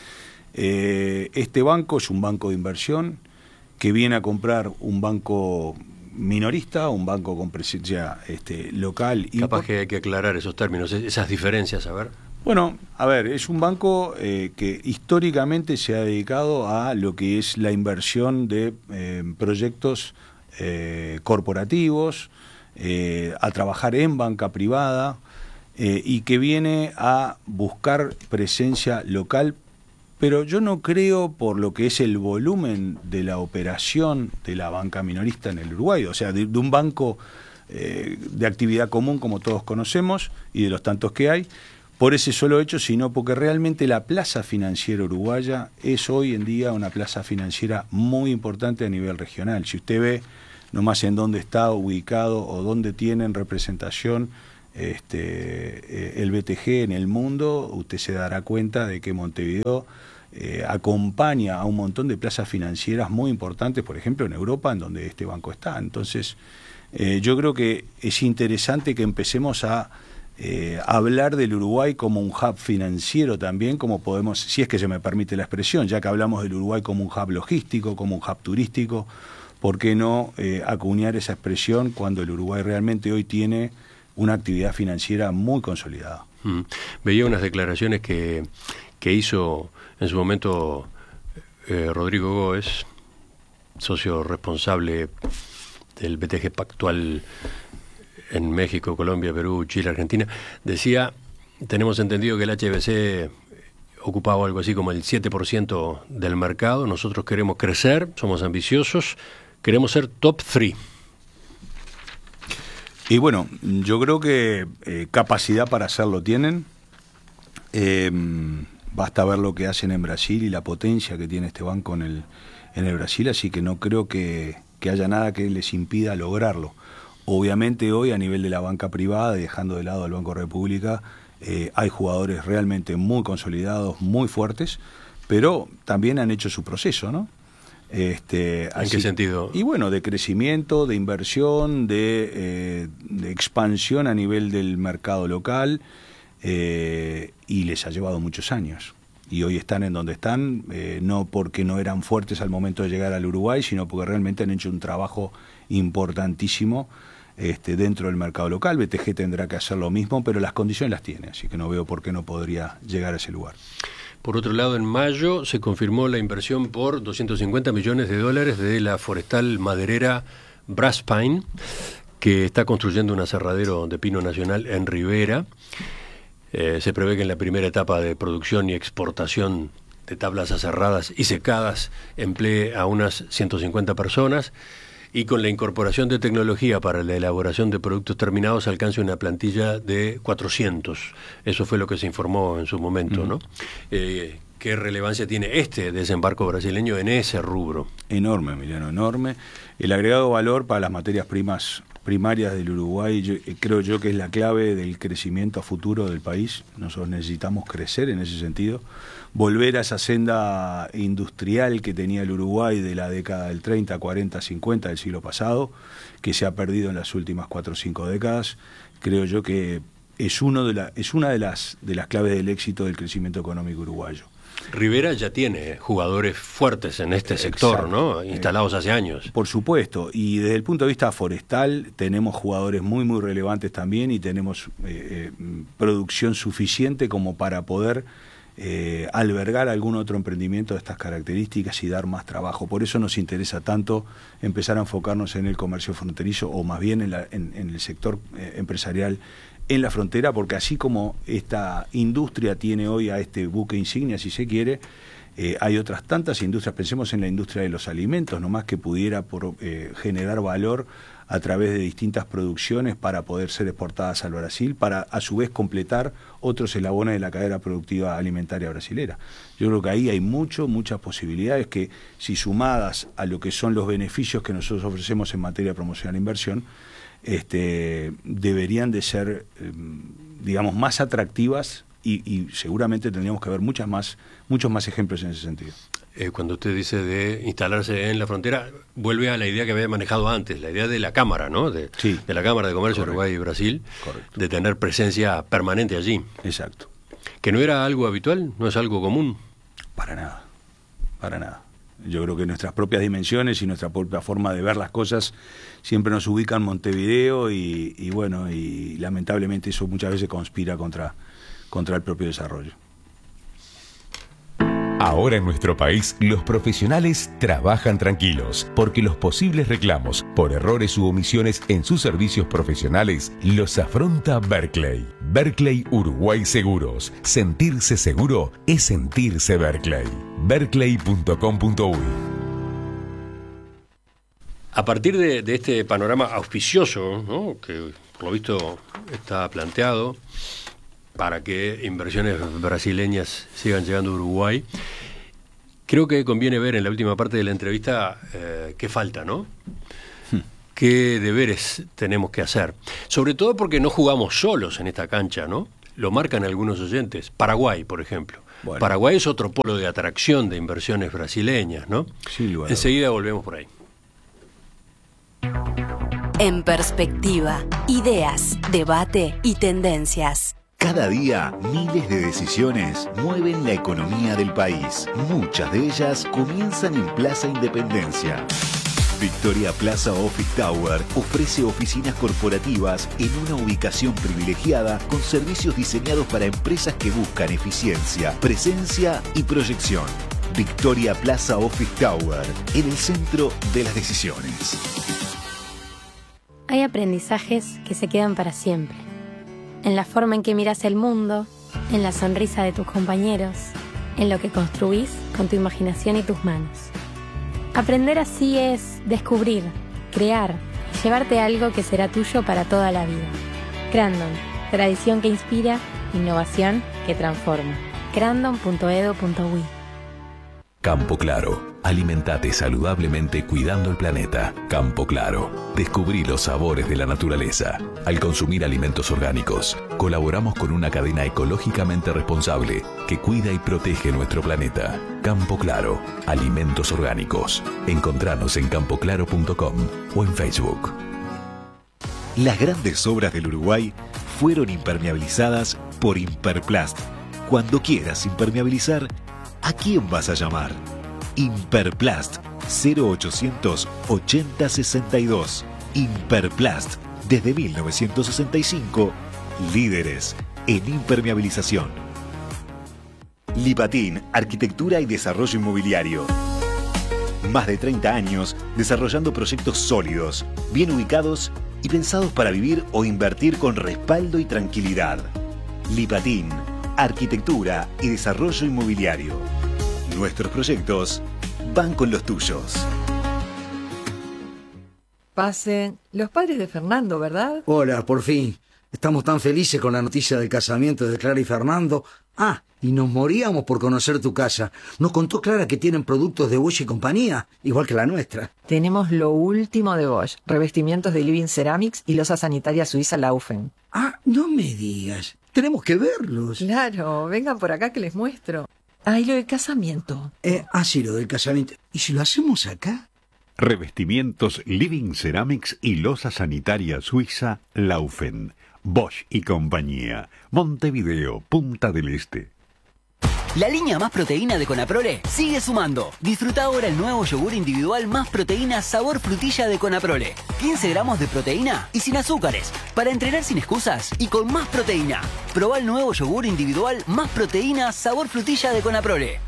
Eh, este banco es un banco de inversión que viene a comprar un banco minorista, un banco con presencia este, local. Capaz import- que hay que aclarar esos términos, esas diferencias, a ver. Bueno, a ver, es un banco eh, que históricamente se ha dedicado a lo que es la inversión de eh, proyectos eh, corporativos, eh, a trabajar en banca privada eh, y que viene a buscar presencia local pero yo no creo por lo que es el volumen de la operación de la banca minorista en el Uruguay, o sea, de, de un banco eh, de actividad común como todos conocemos y de los tantos que hay, por ese solo hecho, sino porque realmente la plaza financiera uruguaya es hoy en día una plaza financiera muy importante a nivel regional. Si usted ve nomás en dónde está ubicado o dónde tienen representación este, el B T G en el mundo, usted se dará cuenta de que Montevideo eh, acompaña a un montón de plazas financieras muy importantes, por ejemplo en Europa, en donde este banco está. Entonces, eh, yo creo que es interesante que empecemos a Eh, hablar del Uruguay como un hub financiero también, como podemos, si es que se me permite la expresión, ya que hablamos del Uruguay como un hub logístico, como un hub turístico, ¿por qué no eh, acuñar esa expresión cuando el Uruguay realmente hoy tiene una actividad financiera muy consolidada? Mm. Veía unas declaraciones que, que hizo en su momento eh, Rodrigo Góez, socio responsable del B T G Pactual en México, Colombia, Perú, Chile, Argentina. Decía, tenemos entendido que el H B C ocupaba algo así como el siete por ciento del mercado, nosotros queremos crecer, somos ambiciosos, queremos ser top tres. Y bueno, yo creo que eh, capacidad para hacerlo tienen. Eh, basta ver lo que hacen en Brasil y la potencia que tiene este banco en el, en el Brasil, así que no creo que, que haya nada que les impida lograrlo. Obviamente hoy a nivel de la banca privada, dejando de lado al Banco República, eh, hay jugadores realmente muy consolidados, muy fuertes, pero también han hecho su proceso, ¿no? Este, ¿En así, qué sentido? Y bueno, de crecimiento, de inversión, de, eh, de expansión a nivel del mercado local, eh, y les ha llevado muchos años. Y hoy están en donde están, eh, no porque no eran fuertes al momento de llegar al Uruguay, sino porque realmente han hecho un trabajo importantísimo Este, dentro del mercado local. B T G tendrá que hacer lo mismo, pero las condiciones las tiene, así que no veo por qué no podría llegar a ese lugar. Por otro lado, en mayo se confirmó la inversión por doscientos cincuenta millones de dólares de la forestal maderera Braspain, que está construyendo un aserradero de pino nacional en Rivera. Eh, se prevé que en la primera etapa de producción y exportación de tablas aserradas y secadas emplee a unas ciento cincuenta personas, y con la incorporación de tecnología para la elaboración de productos terminados alcance una plantilla de cuatrocientos. Eso fue lo que se informó en su momento, uh-huh. ¿no? Eh, ¿Qué relevancia tiene este desembarco brasileño en ese rubro? Enorme, Emiliano, enorme. El agregado valor para las materias primas primarias del Uruguay, yo, creo yo que es la clave del crecimiento a futuro del país. Nosotros necesitamos crecer en ese sentido, volver a esa senda industrial que tenía el Uruguay de la década del treinta, cuarenta, cincuenta del siglo pasado, que se ha perdido en las últimas cuatro o cinco décadas. Creo yo que es, uno de la, es una de las, de las claves del éxito del crecimiento económico uruguayo. Rivera ya tiene jugadores fuertes en este sector, exacto, ¿no? Instalados hace años. Por supuesto, y desde el punto de vista forestal tenemos jugadores muy muy relevantes también, y tenemos eh, eh, producción suficiente como para poder eh, albergar algún otro emprendimiento de estas características y dar más trabajo. Por eso nos interesa tanto empezar a enfocarnos en el comercio fronterizo, o más bien en, la, en, en el sector eh, empresarial en la frontera, porque así como esta industria tiene hoy a este buque insignia, si se quiere, eh, hay otras tantas industrias. Pensemos en la industria de los alimentos, nomás, que pudiera por, eh, generar valor a través de distintas producciones para poder ser exportadas al Brasil, para a su vez completar otros eslabones de la cadena productiva alimentaria brasilera. Yo creo que ahí hay mucho, muchas posibilidades que, si sumadas a lo que son los beneficios que nosotros ofrecemos en materia de promoción e inversión, Este, deberían de ser, eh, digamos, más atractivas, y, y seguramente tendríamos que ver muchas más, muchos más ejemplos en ese sentido. Eh, cuando usted dice de instalarse en la frontera, vuelve a la idea que había manejado antes, la idea de la Cámara, ¿no? De, sí. de la Cámara de Comercio de Uruguay y Brasil, correcto, de tener presencia permanente allí. Exacto. ¿Que no era algo habitual? ¿No es algo común? Para nada, para nada. Yo creo que nuestras propias dimensiones y nuestra propia forma de ver las cosas siempre nos ubican en Montevideo, y, y bueno, y lamentablemente eso muchas veces conspira contra, contra el propio desarrollo. Ahora en nuestro país, los profesionales trabajan tranquilos, porque los posibles reclamos por errores u omisiones en sus servicios profesionales los afronta Berkeley. Berkeley Uruguay Seguros. Sentirse seguro es sentirse Berkeley. berkeley punto com punto uy. A partir de, de este panorama auspicioso, ¿no?, que por lo visto está planteado para que inversiones brasileñas sigan llegando a Uruguay, creo que conviene ver en la última parte de la entrevista eh, qué falta, ¿no? Hmm. Qué deberes tenemos que hacer. Sobre todo porque no jugamos solos en esta cancha, ¿no? Lo marcan algunos oyentes. Paraguay, por ejemplo. Bueno. Paraguay es otro polo de atracción de inversiones brasileñas, ¿no? Sí, lugar. Enseguida volvemos por ahí. En Perspectiva, ideas, debate y tendencias. Cada día, miles de decisiones mueven la economía del país. Muchas de ellas comienzan en Plaza Independencia. Victoria Plaza Office Tower ofrece oficinas corporativas en una ubicación privilegiada con servicios diseñados para empresas que buscan eficiencia, presencia y proyección. Victoria Plaza Office Tower, en el centro de las decisiones. Hay aprendizajes que se quedan para siempre. En la forma en que miras el mundo, en la sonrisa de tus compañeros, en lo que construís con tu imaginación y tus manos. Aprender así es descubrir, crear y llevarte algo que será tuyo para toda la vida. Crandon, tradición que inspira, innovación que transforma. crandon punto edu punto uy. Campo Claro. Alimentate saludablemente cuidando el planeta. Campo Claro. Descubrí los sabores de la naturaleza. Al consumir alimentos orgánicos, colaboramos con una cadena ecológicamente responsable que cuida y protege nuestro planeta. Campo Claro. Alimentos orgánicos. Encontranos en campo claro punto com o en Facebook. Las grandes obras del Uruguay fueron impermeabilizadas por Imperplast. Cuando quieras impermeabilizar, ¿a quién vas a llamar? Imperplast cero ochocientos ochenta sesenta y dos. Imperplast, desde mil novecientos sesenta y cinco, líderes en impermeabilización. Lipatín, arquitectura y desarrollo inmobiliario. Más de treinta años desarrollando proyectos sólidos, bien ubicados y pensados para vivir o invertir con respaldo y tranquilidad. Lipatín, arquitectura y desarrollo inmobiliario. Nuestros proyectos van con los tuyos. Pasen. Los padres de Fernando, ¿verdad? Hola, por fin. Estamos tan felices con la noticia del casamiento de Clara y Fernando. Ah, y nos moríamos por conocer tu casa. Nos contó Clara que tienen productos de Bosch y compañía, igual que la nuestra. Tenemos lo último de Bosch. Revestimientos de Living Ceramics y losa sanitaria suiza Laufen. Ah, no me digas. Tenemos que verlos. Claro, vengan por acá que les muestro. Ah, y lo del casamiento. Eh, ah, sí, lo del casamiento. ¿Y si lo hacemos acá? Revestimientos Living Ceramics y losa sanitaria suiza Laufen. Bosch y compañía. Montevideo, Punta del Este. La línea Más Proteína de Conaprole sigue sumando. Disfruta ahora el nuevo yogur individual Más Proteína sabor frutilla de Conaprole. quince gramos de proteína y sin azúcares. Para entrenar sin excusas y con más proteína. Probá el nuevo yogur individual Más Proteína sabor frutilla de Conaprole.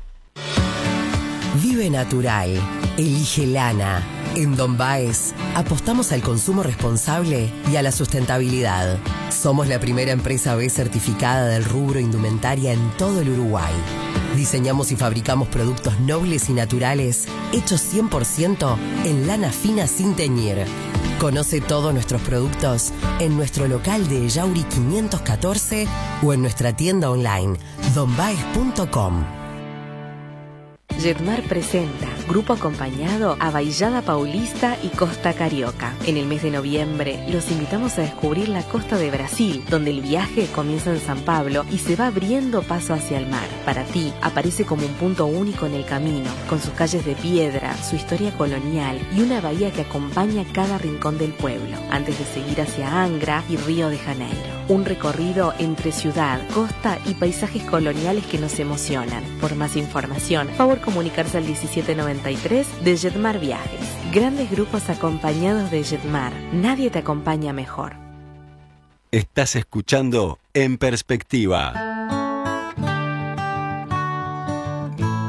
Vive natural. Elige lana. En Don Baez apostamos al consumo responsable y a la sustentabilidad. Somos la primera empresa B certificada del rubro indumentaria en todo el Uruguay. Diseñamos y fabricamos productos nobles y naturales hechos cien por ciento en lana fina sin teñir. Conoce todos nuestros productos en nuestro local de Yauri quinientos catorce o en nuestra tienda online don baez punto com. Jetmar presenta Grupo Acompañado a Baillada Paulista y Costa Carioca. En el mes de noviembre los invitamos a descubrir la costa de Brasil, donde el viaje comienza en San Pablo y se va abriendo paso hacia el mar. Para ti, aparece como un punto único en el camino, con sus calles de piedra, su historia colonial y una bahía que acompaña cada rincón del pueblo, antes de seguir hacia Angra y Río de Janeiro. Un recorrido entre ciudad, costa y paisajes coloniales que nos emocionan. Por más información, favor comunicarse al diecisiete noventa y tres de Jetmar Viajes. Grandes grupos acompañados de Jetmar. Nadie te acompaña mejor. Estás escuchando En Perspectiva.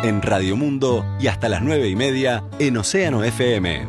en Radio Mundo y hasta las nueve y media en Océano F M.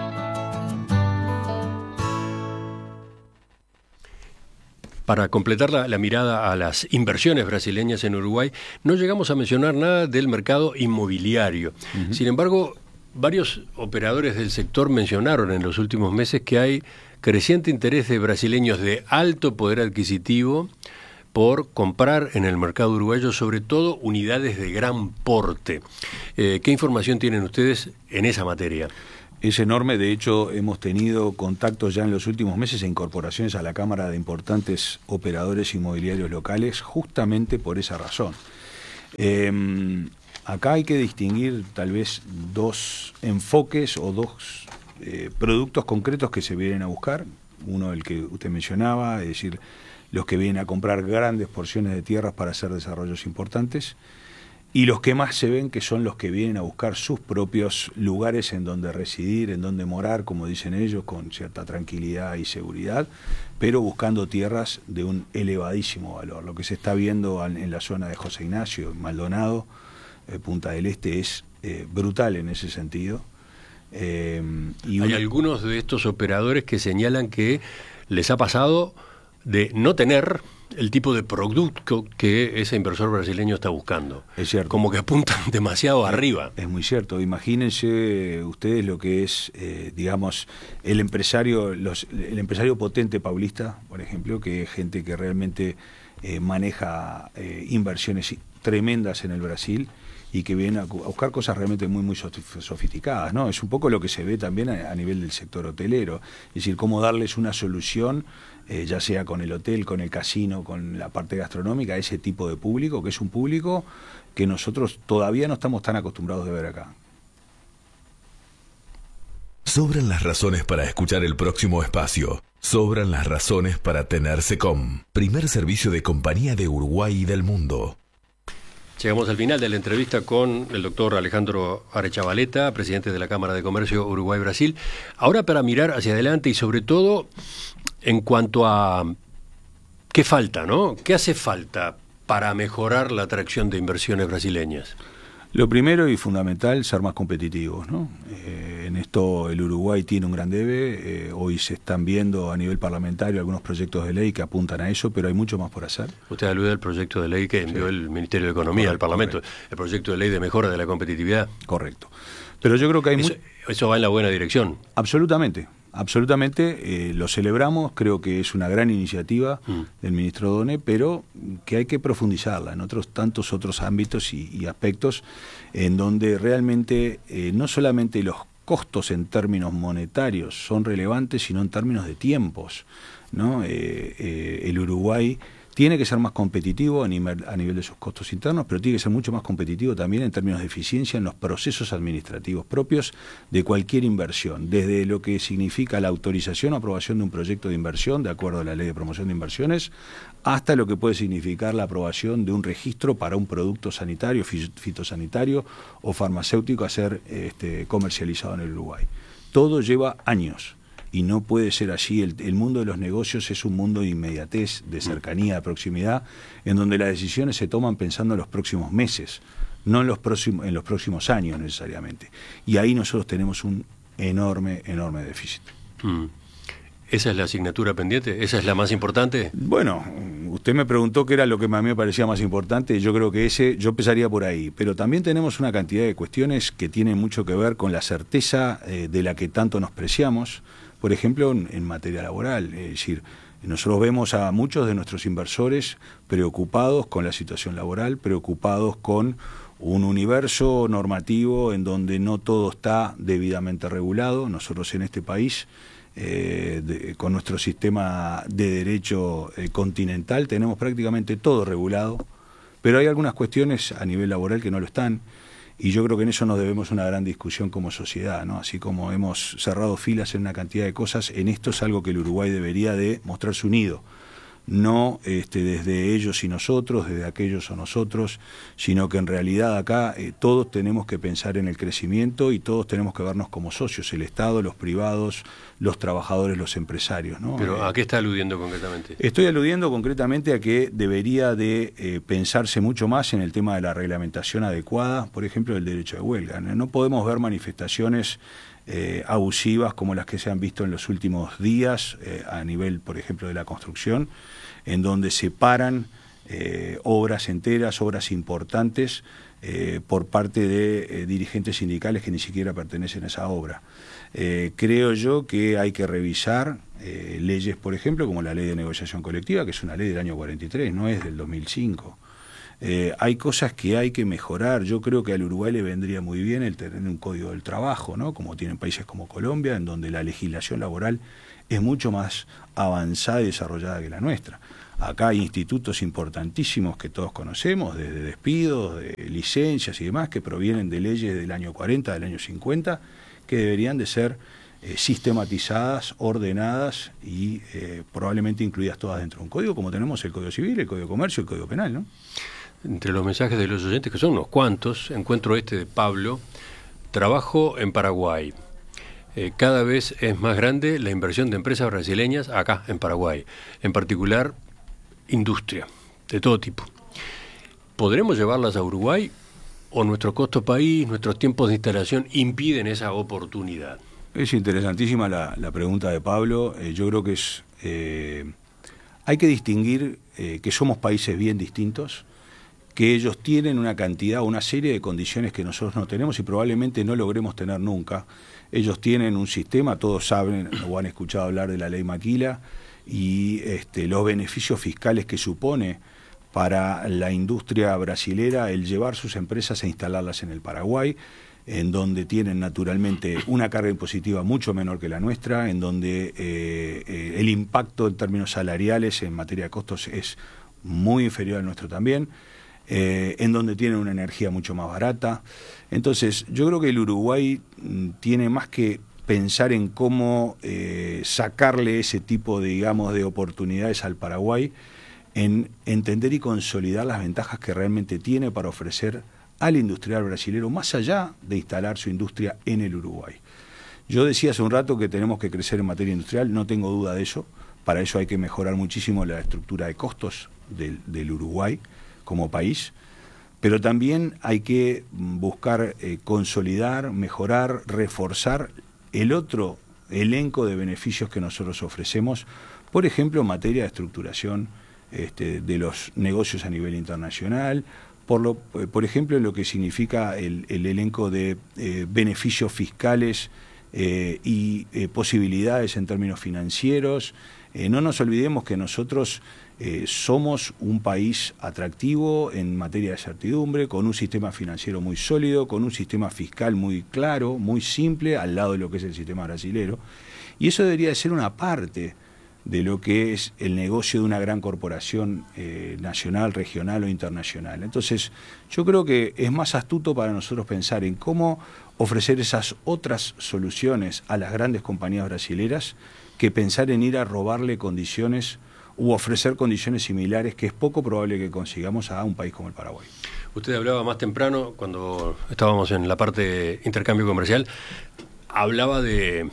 Para completar la, la mirada a las inversiones brasileñas en Uruguay, no llegamos a mencionar nada del mercado inmobiliario. Uh-huh. Sin embargo, varios operadores del sector mencionaron en los últimos meses que hay creciente interés de brasileños de alto poder adquisitivo por comprar en el mercado uruguayo, sobre todo unidades de gran porte. Eh, ¿Qué información tienen ustedes en esa materia? Es enorme, de hecho hemos tenido contactos ya en los últimos meses e incorporaciones a la Cámara de importantes operadores inmobiliarios locales justamente por esa razón. Eh, acá hay que distinguir tal vez dos enfoques o dos eh, productos concretos que se vienen a buscar. Uno, el que usted mencionaba, es decir, los que vienen a comprar grandes porciones de tierras para hacer desarrollos importantes. Y los que más se ven, que son los que vienen a buscar sus propios lugares en donde residir, en donde morar, como dicen ellos, con cierta tranquilidad y seguridad, pero buscando tierras de un elevadísimo valor. Lo que se está viendo en la zona de José Ignacio, Maldonado, eh, Punta del Este, es eh, brutal en ese sentido. Eh, y Hay una... algunos de estos operadores que señalan que les ha pasado de no tener el tipo de producto que ese inversor brasileño está buscando. Es cierto. Como que apuntan demasiado es, arriba. Es muy cierto. Imagínense ustedes lo que es, eh, digamos, el empresario, los, el empresario potente paulista, por ejemplo, que es gente que realmente eh, maneja eh, inversiones tremendas en el Brasil y que viene a buscar cosas realmente muy muy sofisticadas, ¿no? Es un poco lo que se ve también a, a nivel del sector hotelero, es decir, cómo darles una solución, eh, ya sea con el hotel, con el casino, con la parte gastronómica, a ese tipo de público, que es un público que nosotros todavía no estamos tan acostumbrados de ver acá. Sobran las razones para escuchar el próximo espacio. Sobran las razones para tener SECOM, primer servicio de compañía de Uruguay y del mundo. Llegamos al final de la entrevista con el doctor Alejandro Arechavaleta, presidente de la Cámara de Comercio Uruguay-Brasil. Ahora para mirar hacia adelante y sobre todo en cuanto a qué falta, ¿no? ¿Qué hace falta para mejorar la atracción de inversiones brasileñas? Lo primero y fundamental, ser más competitivos, ¿no? Eh, en esto el Uruguay tiene un gran debe, eh, hoy se están viendo a nivel parlamentario algunos proyectos de ley que apuntan a eso, pero hay mucho más por hacer. Usted alude al proyecto de ley que envió sí. el Ministerio de Economía correcto, al Parlamento, correcto. El proyecto de ley de mejora de la competitividad. Correcto. Pero yo creo que hay... Eso, muy... eso va en la buena dirección. Absolutamente. Absolutamente, eh, lo celebramos, creo que es una gran iniciativa mm. del ministro Done, pero que hay que profundizarla en otros tantos otros ámbitos y, y aspectos en donde realmente eh, no solamente los costos en términos monetarios son relevantes, sino en términos de tiempos, ¿no? Eh, eh, el Uruguay tiene que ser más competitivo a nivel, a nivel de sus costos internos, pero tiene que ser mucho más competitivo también en términos de eficiencia en los procesos administrativos propios de cualquier inversión, desde lo que significa la autorización o aprobación de un proyecto de inversión, de acuerdo a la Ley de Promoción de Inversiones, hasta lo que puede significar la aprobación de un registro para un producto sanitario, fitosanitario o farmacéutico a ser este, comercializado en el Uruguay. Todo lleva años. Y no puede ser así. El, el mundo de los negocios es un mundo de inmediatez, de cercanía, de proximidad, en donde las decisiones se toman pensando en los próximos meses, no en los próximos, en los próximos años necesariamente. Y ahí nosotros tenemos un enorme, enorme déficit. Mm. ¿Esa es la asignatura pendiente? ¿Esa es la más importante? Bueno, usted me preguntó qué era lo que a mí me parecía más importante. Yo creo que ese, yo empezaría por ahí. Pero también tenemos una cantidad de cuestiones que tienen mucho que ver con la certeza eh, de la que tanto nos preciamos. Por ejemplo, en, en materia laboral, es decir, nosotros vemos a muchos de nuestros inversores preocupados con la situación laboral, preocupados con un universo normativo en donde no todo está debidamente regulado. Nosotros en este país, eh, de, con nuestro sistema de derecho eh, continental, tenemos prácticamente todo regulado, pero hay algunas cuestiones a nivel laboral que no lo están. Y yo creo que en eso nos debemos una gran discusión como sociedad, ¿no? Así como hemos cerrado filas en una cantidad de cosas, en esto es algo que el Uruguay debería de mostrarse unido no este, desde ellos y nosotros, desde aquellos o nosotros, sino que en realidad acá eh, todos tenemos que pensar en el crecimiento y todos tenemos que vernos como socios, el Estado, los privados, los trabajadores, los empresarios, ¿no? Pero Eh, ¿a qué está aludiendo concretamente? Estoy aludiendo concretamente a que debería de eh, pensarse mucho más en el tema de la reglamentación adecuada, por ejemplo, del derecho de huelga. No, no podemos ver manifestaciones eh, abusivas como las que se han visto en los últimos días eh, a nivel, por ejemplo, de la construcción, en donde se paran eh, obras enteras, obras importantes, eh, por parte de eh, dirigentes sindicales que ni siquiera pertenecen a esa obra. Eh, creo yo que hay que revisar eh, leyes, por ejemplo, como la ley de negociación colectiva, que es una ley del año cuarenta y tres, no es del dos mil cinco. Eh, hay cosas que hay que mejorar. Yo creo que al Uruguay le vendría muy bien el tener un código del trabajo, ¿no? Como tienen países como Colombia, en donde la legislación laboral es mucho más avanzada y desarrollada que la nuestra. Acá hay institutos importantísimos que todos conocemos, desde despidos, de licencias y demás, que provienen de leyes del año cuarenta, del año cincuenta, que deberían de ser eh, sistematizadas, ordenadas y eh, probablemente incluidas todas dentro de un código, como tenemos el Código Civil, el Código de Comercio, el Código Penal, ¿no? Entre los mensajes de los oyentes, que son unos cuantos, encuentro este de Pablo: trabajo en Paraguay. Eh, cada vez es más grande la inversión de empresas brasileñas acá en Paraguay, en particular industria de todo tipo. ¿Podremos llevarlas a Uruguay o nuestro costo país, nuestros tiempos de instalación impiden esa oportunidad? Es interesantísima la, la pregunta de Pablo. Eh, yo creo que es eh, hay que distinguir eh, que somos países bien distintos, que ellos tienen una cantidad, una serie de condiciones que nosotros no tenemos y probablemente no logremos tener nunca. Ellos tienen un sistema, todos saben o han escuchado hablar de la ley Maquila y este, los beneficios fiscales que supone para la industria brasilera el llevar sus empresas a instalarlas en el Paraguay, en donde tienen naturalmente una carga impositiva mucho menor que la nuestra, en donde eh, eh, el impacto en términos salariales en materia de costos es muy inferior al nuestro también, eh, en donde tienen una energía mucho más barata. Entonces, yo creo que el Uruguay mm, tiene más que pensar en cómo eh, sacarle ese tipo de, digamos, de oportunidades al Paraguay, en entender y consolidar las ventajas que realmente tiene para ofrecer al industrial brasilero, más allá de instalar su industria en el Uruguay. Yo decía hace un rato que tenemos que crecer en materia industrial, no tengo duda de eso. Para eso hay que mejorar muchísimo la estructura de costos del, del Uruguay como país, pero también hay que buscar eh, consolidar, mejorar, reforzar el otro elenco de beneficios que nosotros ofrecemos, por ejemplo, en materia de estructuración este, de los negocios a nivel internacional, por, lo, por ejemplo, en lo que significa el, el elenco de eh, beneficios fiscales eh, y eh, posibilidades en términos financieros. Eh, no nos olvidemos que nosotros eh, somos un país atractivo en materia de certidumbre, con un sistema financiero muy sólido, con un sistema fiscal muy claro, muy simple, al lado de lo que es el sistema brasilero. Y eso debería de ser una parte de lo que es el negocio de una gran corporación eh, nacional, regional o internacional. Entonces, yo creo que es más astuto para nosotros pensar en cómo ofrecer esas otras soluciones a las grandes compañías brasileras que pensar en ir a robarle condiciones u ofrecer condiciones similares, que es poco probable que consigamos a un país como el Paraguay. Usted hablaba más temprano, cuando estábamos en la parte de intercambio comercial, hablaba de,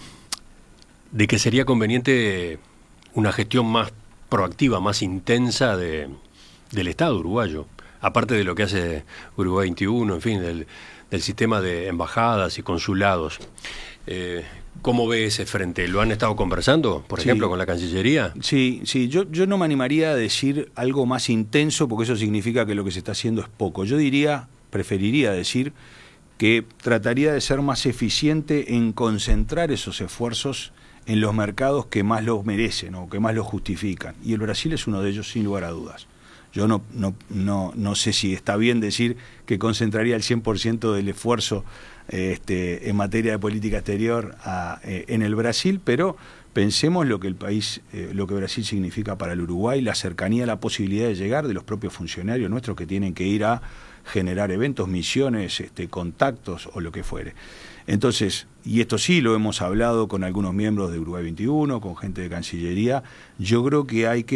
de que sería conveniente una gestión más proactiva, más intensa de, del Estado uruguayo, aparte de lo que hace Uruguay veintiuno, en fin, del, del sistema de embajadas y consulados. Eh, ¿Cómo ve ese frente? ¿Lo han estado conversando, por ejemplo, sí, con la Cancillería? Sí, sí. Yo, yo no me animaría a decir algo más intenso, porque eso significa que lo que se está haciendo es poco. Yo diría, preferiría decir que trataría de ser más eficiente en concentrar esos esfuerzos en los mercados que más los merecen o que más los justifican. Y el Brasil es uno de ellos, sin lugar a dudas. Yo no, no, no, no sé si está bien decir que concentraría el cien por ciento del esfuerzo este, en materia de política exterior a, eh, en el Brasil, pero pensemos lo que el país, eh, lo que Brasil significa para el Uruguay, la cercanía, la posibilidad de llegar de los propios funcionarios nuestros que tienen que ir a generar eventos, misiones, este, contactos o lo que fuere. Entonces, y esto sí lo hemos hablado con algunos miembros de Uruguay veintiuno, con gente de Cancillería, yo creo que hay que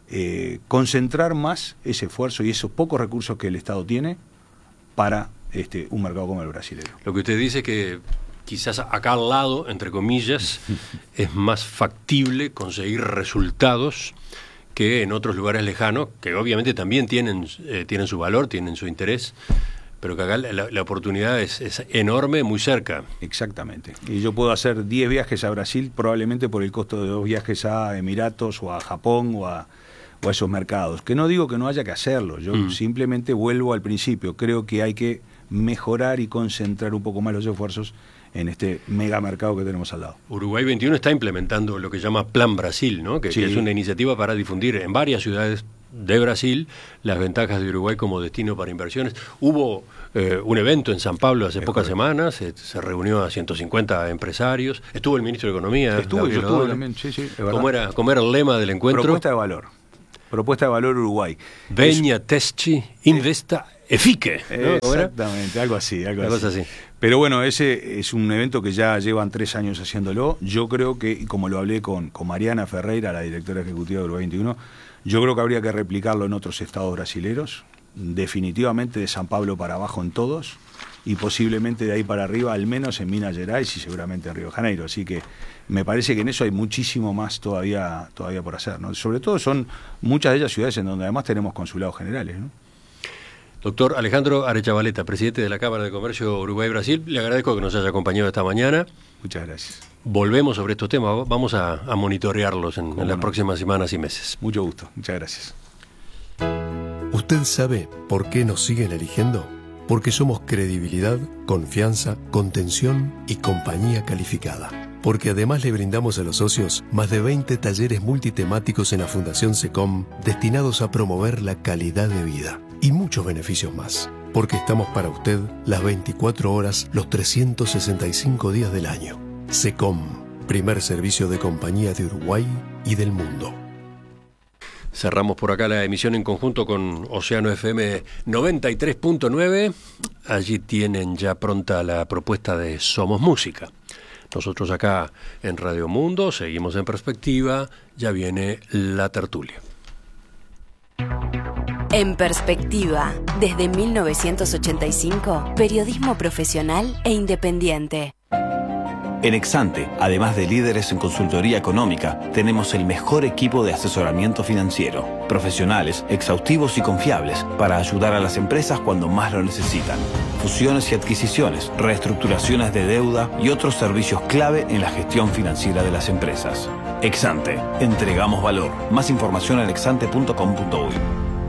eh, concentrar más ese esfuerzo y esos pocos recursos que el Estado tiene para este, un mercado como el brasilero. Lo que usted dice es que quizás acá al lado, entre comillas, es más factible conseguir resultados que en otros lugares lejanos, que obviamente también tienen, eh, tienen su valor, tienen su interés, pero que acá la, la oportunidad es, es enorme, muy cerca. Exactamente. Y yo puedo hacer diez viajes a Brasil probablemente por el costo de dos viajes a Emiratos o a Japón o a, o a esos mercados. Que no digo que no haya que hacerlo, yo mm. simplemente vuelvo al principio. Creo que hay que mejorar y concentrar un poco más los esfuerzos en este megamercado que tenemos al lado. Uruguay veintiuno está implementando lo que llama Plan Brasil, ¿no? que, sí. que es una iniciativa para difundir en varias ciudades de Brasil las ventajas de Uruguay como destino para inversiones. Hubo eh, un evento en San Pablo hace es pocas correcto. semanas, se, se reunió a ciento cincuenta empresarios, estuvo el ministro de Economía. Estuvo, yo estuve también, sí, sí. ¿Cómo era, ¿Cómo era el lema del encuentro? Propuesta de valor. Propuesta de valor Uruguay. Veña, Teschi, Investa, Efique. ¿No? Exactamente, algo así. Algo Una así. cosa así. Pero bueno, ese es un evento que ya llevan tres años haciéndolo. Yo creo que, y como lo hablé con, con Mariana Ferreira, la directora ejecutiva de Uruguay veintiuno, yo creo que habría que replicarlo en otros estados brasileros, definitivamente de San Pablo para abajo en todos, y posiblemente de ahí para arriba, al menos en Minas Gerais y seguramente en Río de Janeiro. Así que me parece que en eso hay muchísimo más todavía, todavía por hacer, ¿no? Sobre todo son muchas de ellas ciudades en donde además tenemos consulados generales, ¿no? Doctor Alejandro Arechavaleta, presidente de la Cámara de Comercio Uruguay-Brasil, le agradezco que nos haya acompañado esta mañana. Muchas gracias. Volvemos sobre estos temas, vamos a, a monitorearlos en, en las no? próximas semanas y meses. Mucho gusto, muchas gracias. ¿Usted sabe por qué nos siguen eligiendo? Porque somos credibilidad, confianza, contención y compañía calificada. Porque además le brindamos a los socios más de veinte talleres multitemáticos en la Fundación SECOM destinados a promover la calidad de vida. Y muchos beneficios más. Porque estamos para usted las veinticuatro horas, los trescientos sesenta y cinco días del año. SECOM, primer servicio de compañía de Uruguay y del mundo. Cerramos por acá la emisión en conjunto con Océano F M noventa y tres punto nueve. Allí tienen ya pronta la propuesta de Somos Música. Nosotros acá en Radio Mundo seguimos en Perspectiva. Ya viene la tertulia. En Perspectiva, desde mil novecientos ochenta y cinco, periodismo profesional e independiente. En Exante, además de líderes en consultoría económica, tenemos el mejor equipo de asesoramiento financiero, profesionales, exhaustivos y confiables para ayudar a las empresas cuando más lo necesitan. Fusiones y adquisiciones, reestructuraciones de deuda y otros servicios clave en la gestión financiera de las empresas. Exante, entregamos valor. Más información en exante punto com punto uy.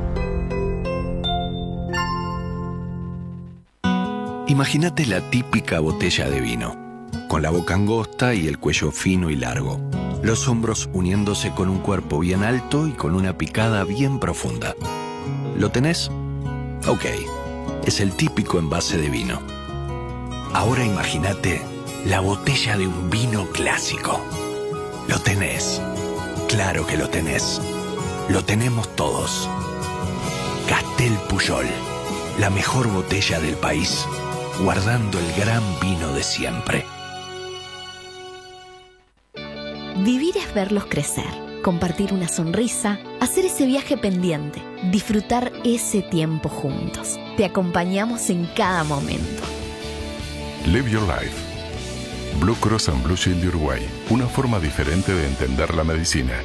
Imagínate la típica botella de vino, con la boca angosta y el cuello fino y largo, los hombros uniéndose con un cuerpo bien alto y con una picada bien profunda. ¿Lo tenés? Ok, es el típico envase de vino. Ahora imagínate la botella de un vino clásico. ¿Lo tenés? Claro que lo tenés. Lo tenemos todos. Castel Pujol, la mejor botella del país, guardando el gran vino de siempre. Vivir es verlos crecer, compartir una sonrisa, hacer ese viaje pendiente, disfrutar ese tiempo juntos. Te acompañamos en cada momento. Live Your Life. Blue Cross and Blue Shield de Uruguay. Una forma diferente de entender la medicina.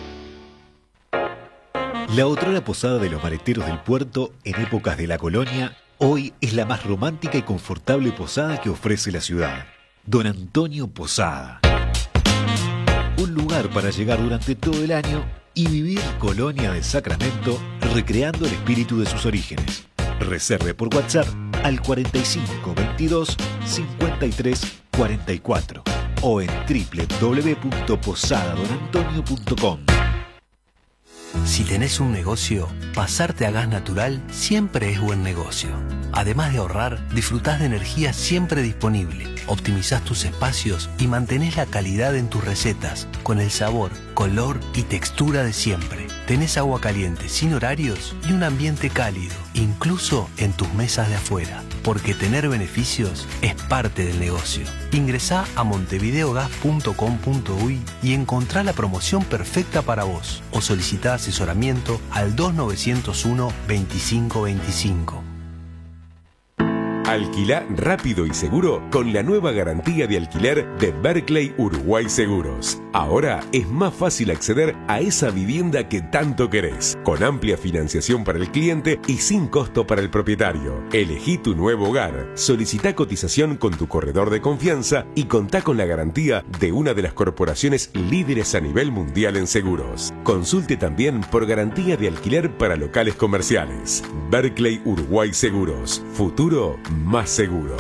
La otrora posada de los maleteros del puerto en épocas de la colonia, hoy es la más romántica y confortable posada que ofrece la ciudad. Don Antonio Posada. Un lugar para llegar durante todo el año y vivir Colonia de Sacramento, recreando el espíritu de sus orígenes. Reserve por WhatsApp al cuarenta y cinco veintidós cincuenta y tres cuarenta y cuatro o en doble u doble u doble u punto posada don antonio punto com. Si tenés un negocio, pasarte a gas natural siempre es buen negocio. Además de ahorrar, disfrutás de energía siempre disponible, optimizás tus espacios y mantenés la calidad en tus recetas, con el sabor, color y textura de siempre. tenés agua caliente sin horarios y un ambiente cálido, incluso en tus mesas de afuera. Porque tener beneficios es parte del negocio. Ingresá a montevideogas punto com punto uy y encontrá la promoción perfecta para vos. O solicitá asesoramiento al dos nueve cero uno, veinticinco veinticinco. Alquilá rápido y seguro con la nueva garantía de alquiler de Berkeley Uruguay Seguros. Ahora es más fácil acceder a esa vivienda que tanto querés, con amplia financiación para el cliente y sin costo para el propietario. Elegí tu nuevo hogar, solicitá cotización con tu corredor de confianza y contá con la garantía de una de las corporaciones líderes a nivel mundial en seguros. Consulte también por garantía de alquiler para locales comerciales. Berkeley Uruguay Seguros. Futuro más seguro.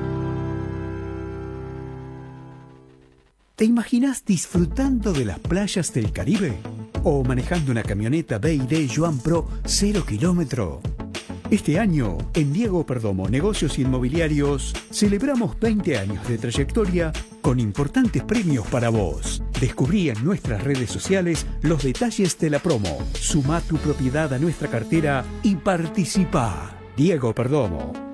¿Te imaginas disfrutando de las playas del Caribe? ¿O manejando una camioneta B y D Joan Pro cero kilómetro? Este año, en Diego Perdomo Negocios Inmobiliarios, celebramos veinte años de trayectoria con importantes premios para vos. Descubrí en nuestras redes sociales los detalles de la promo. Sumá tu propiedad a nuestra cartera y participá. Diego Perdomo.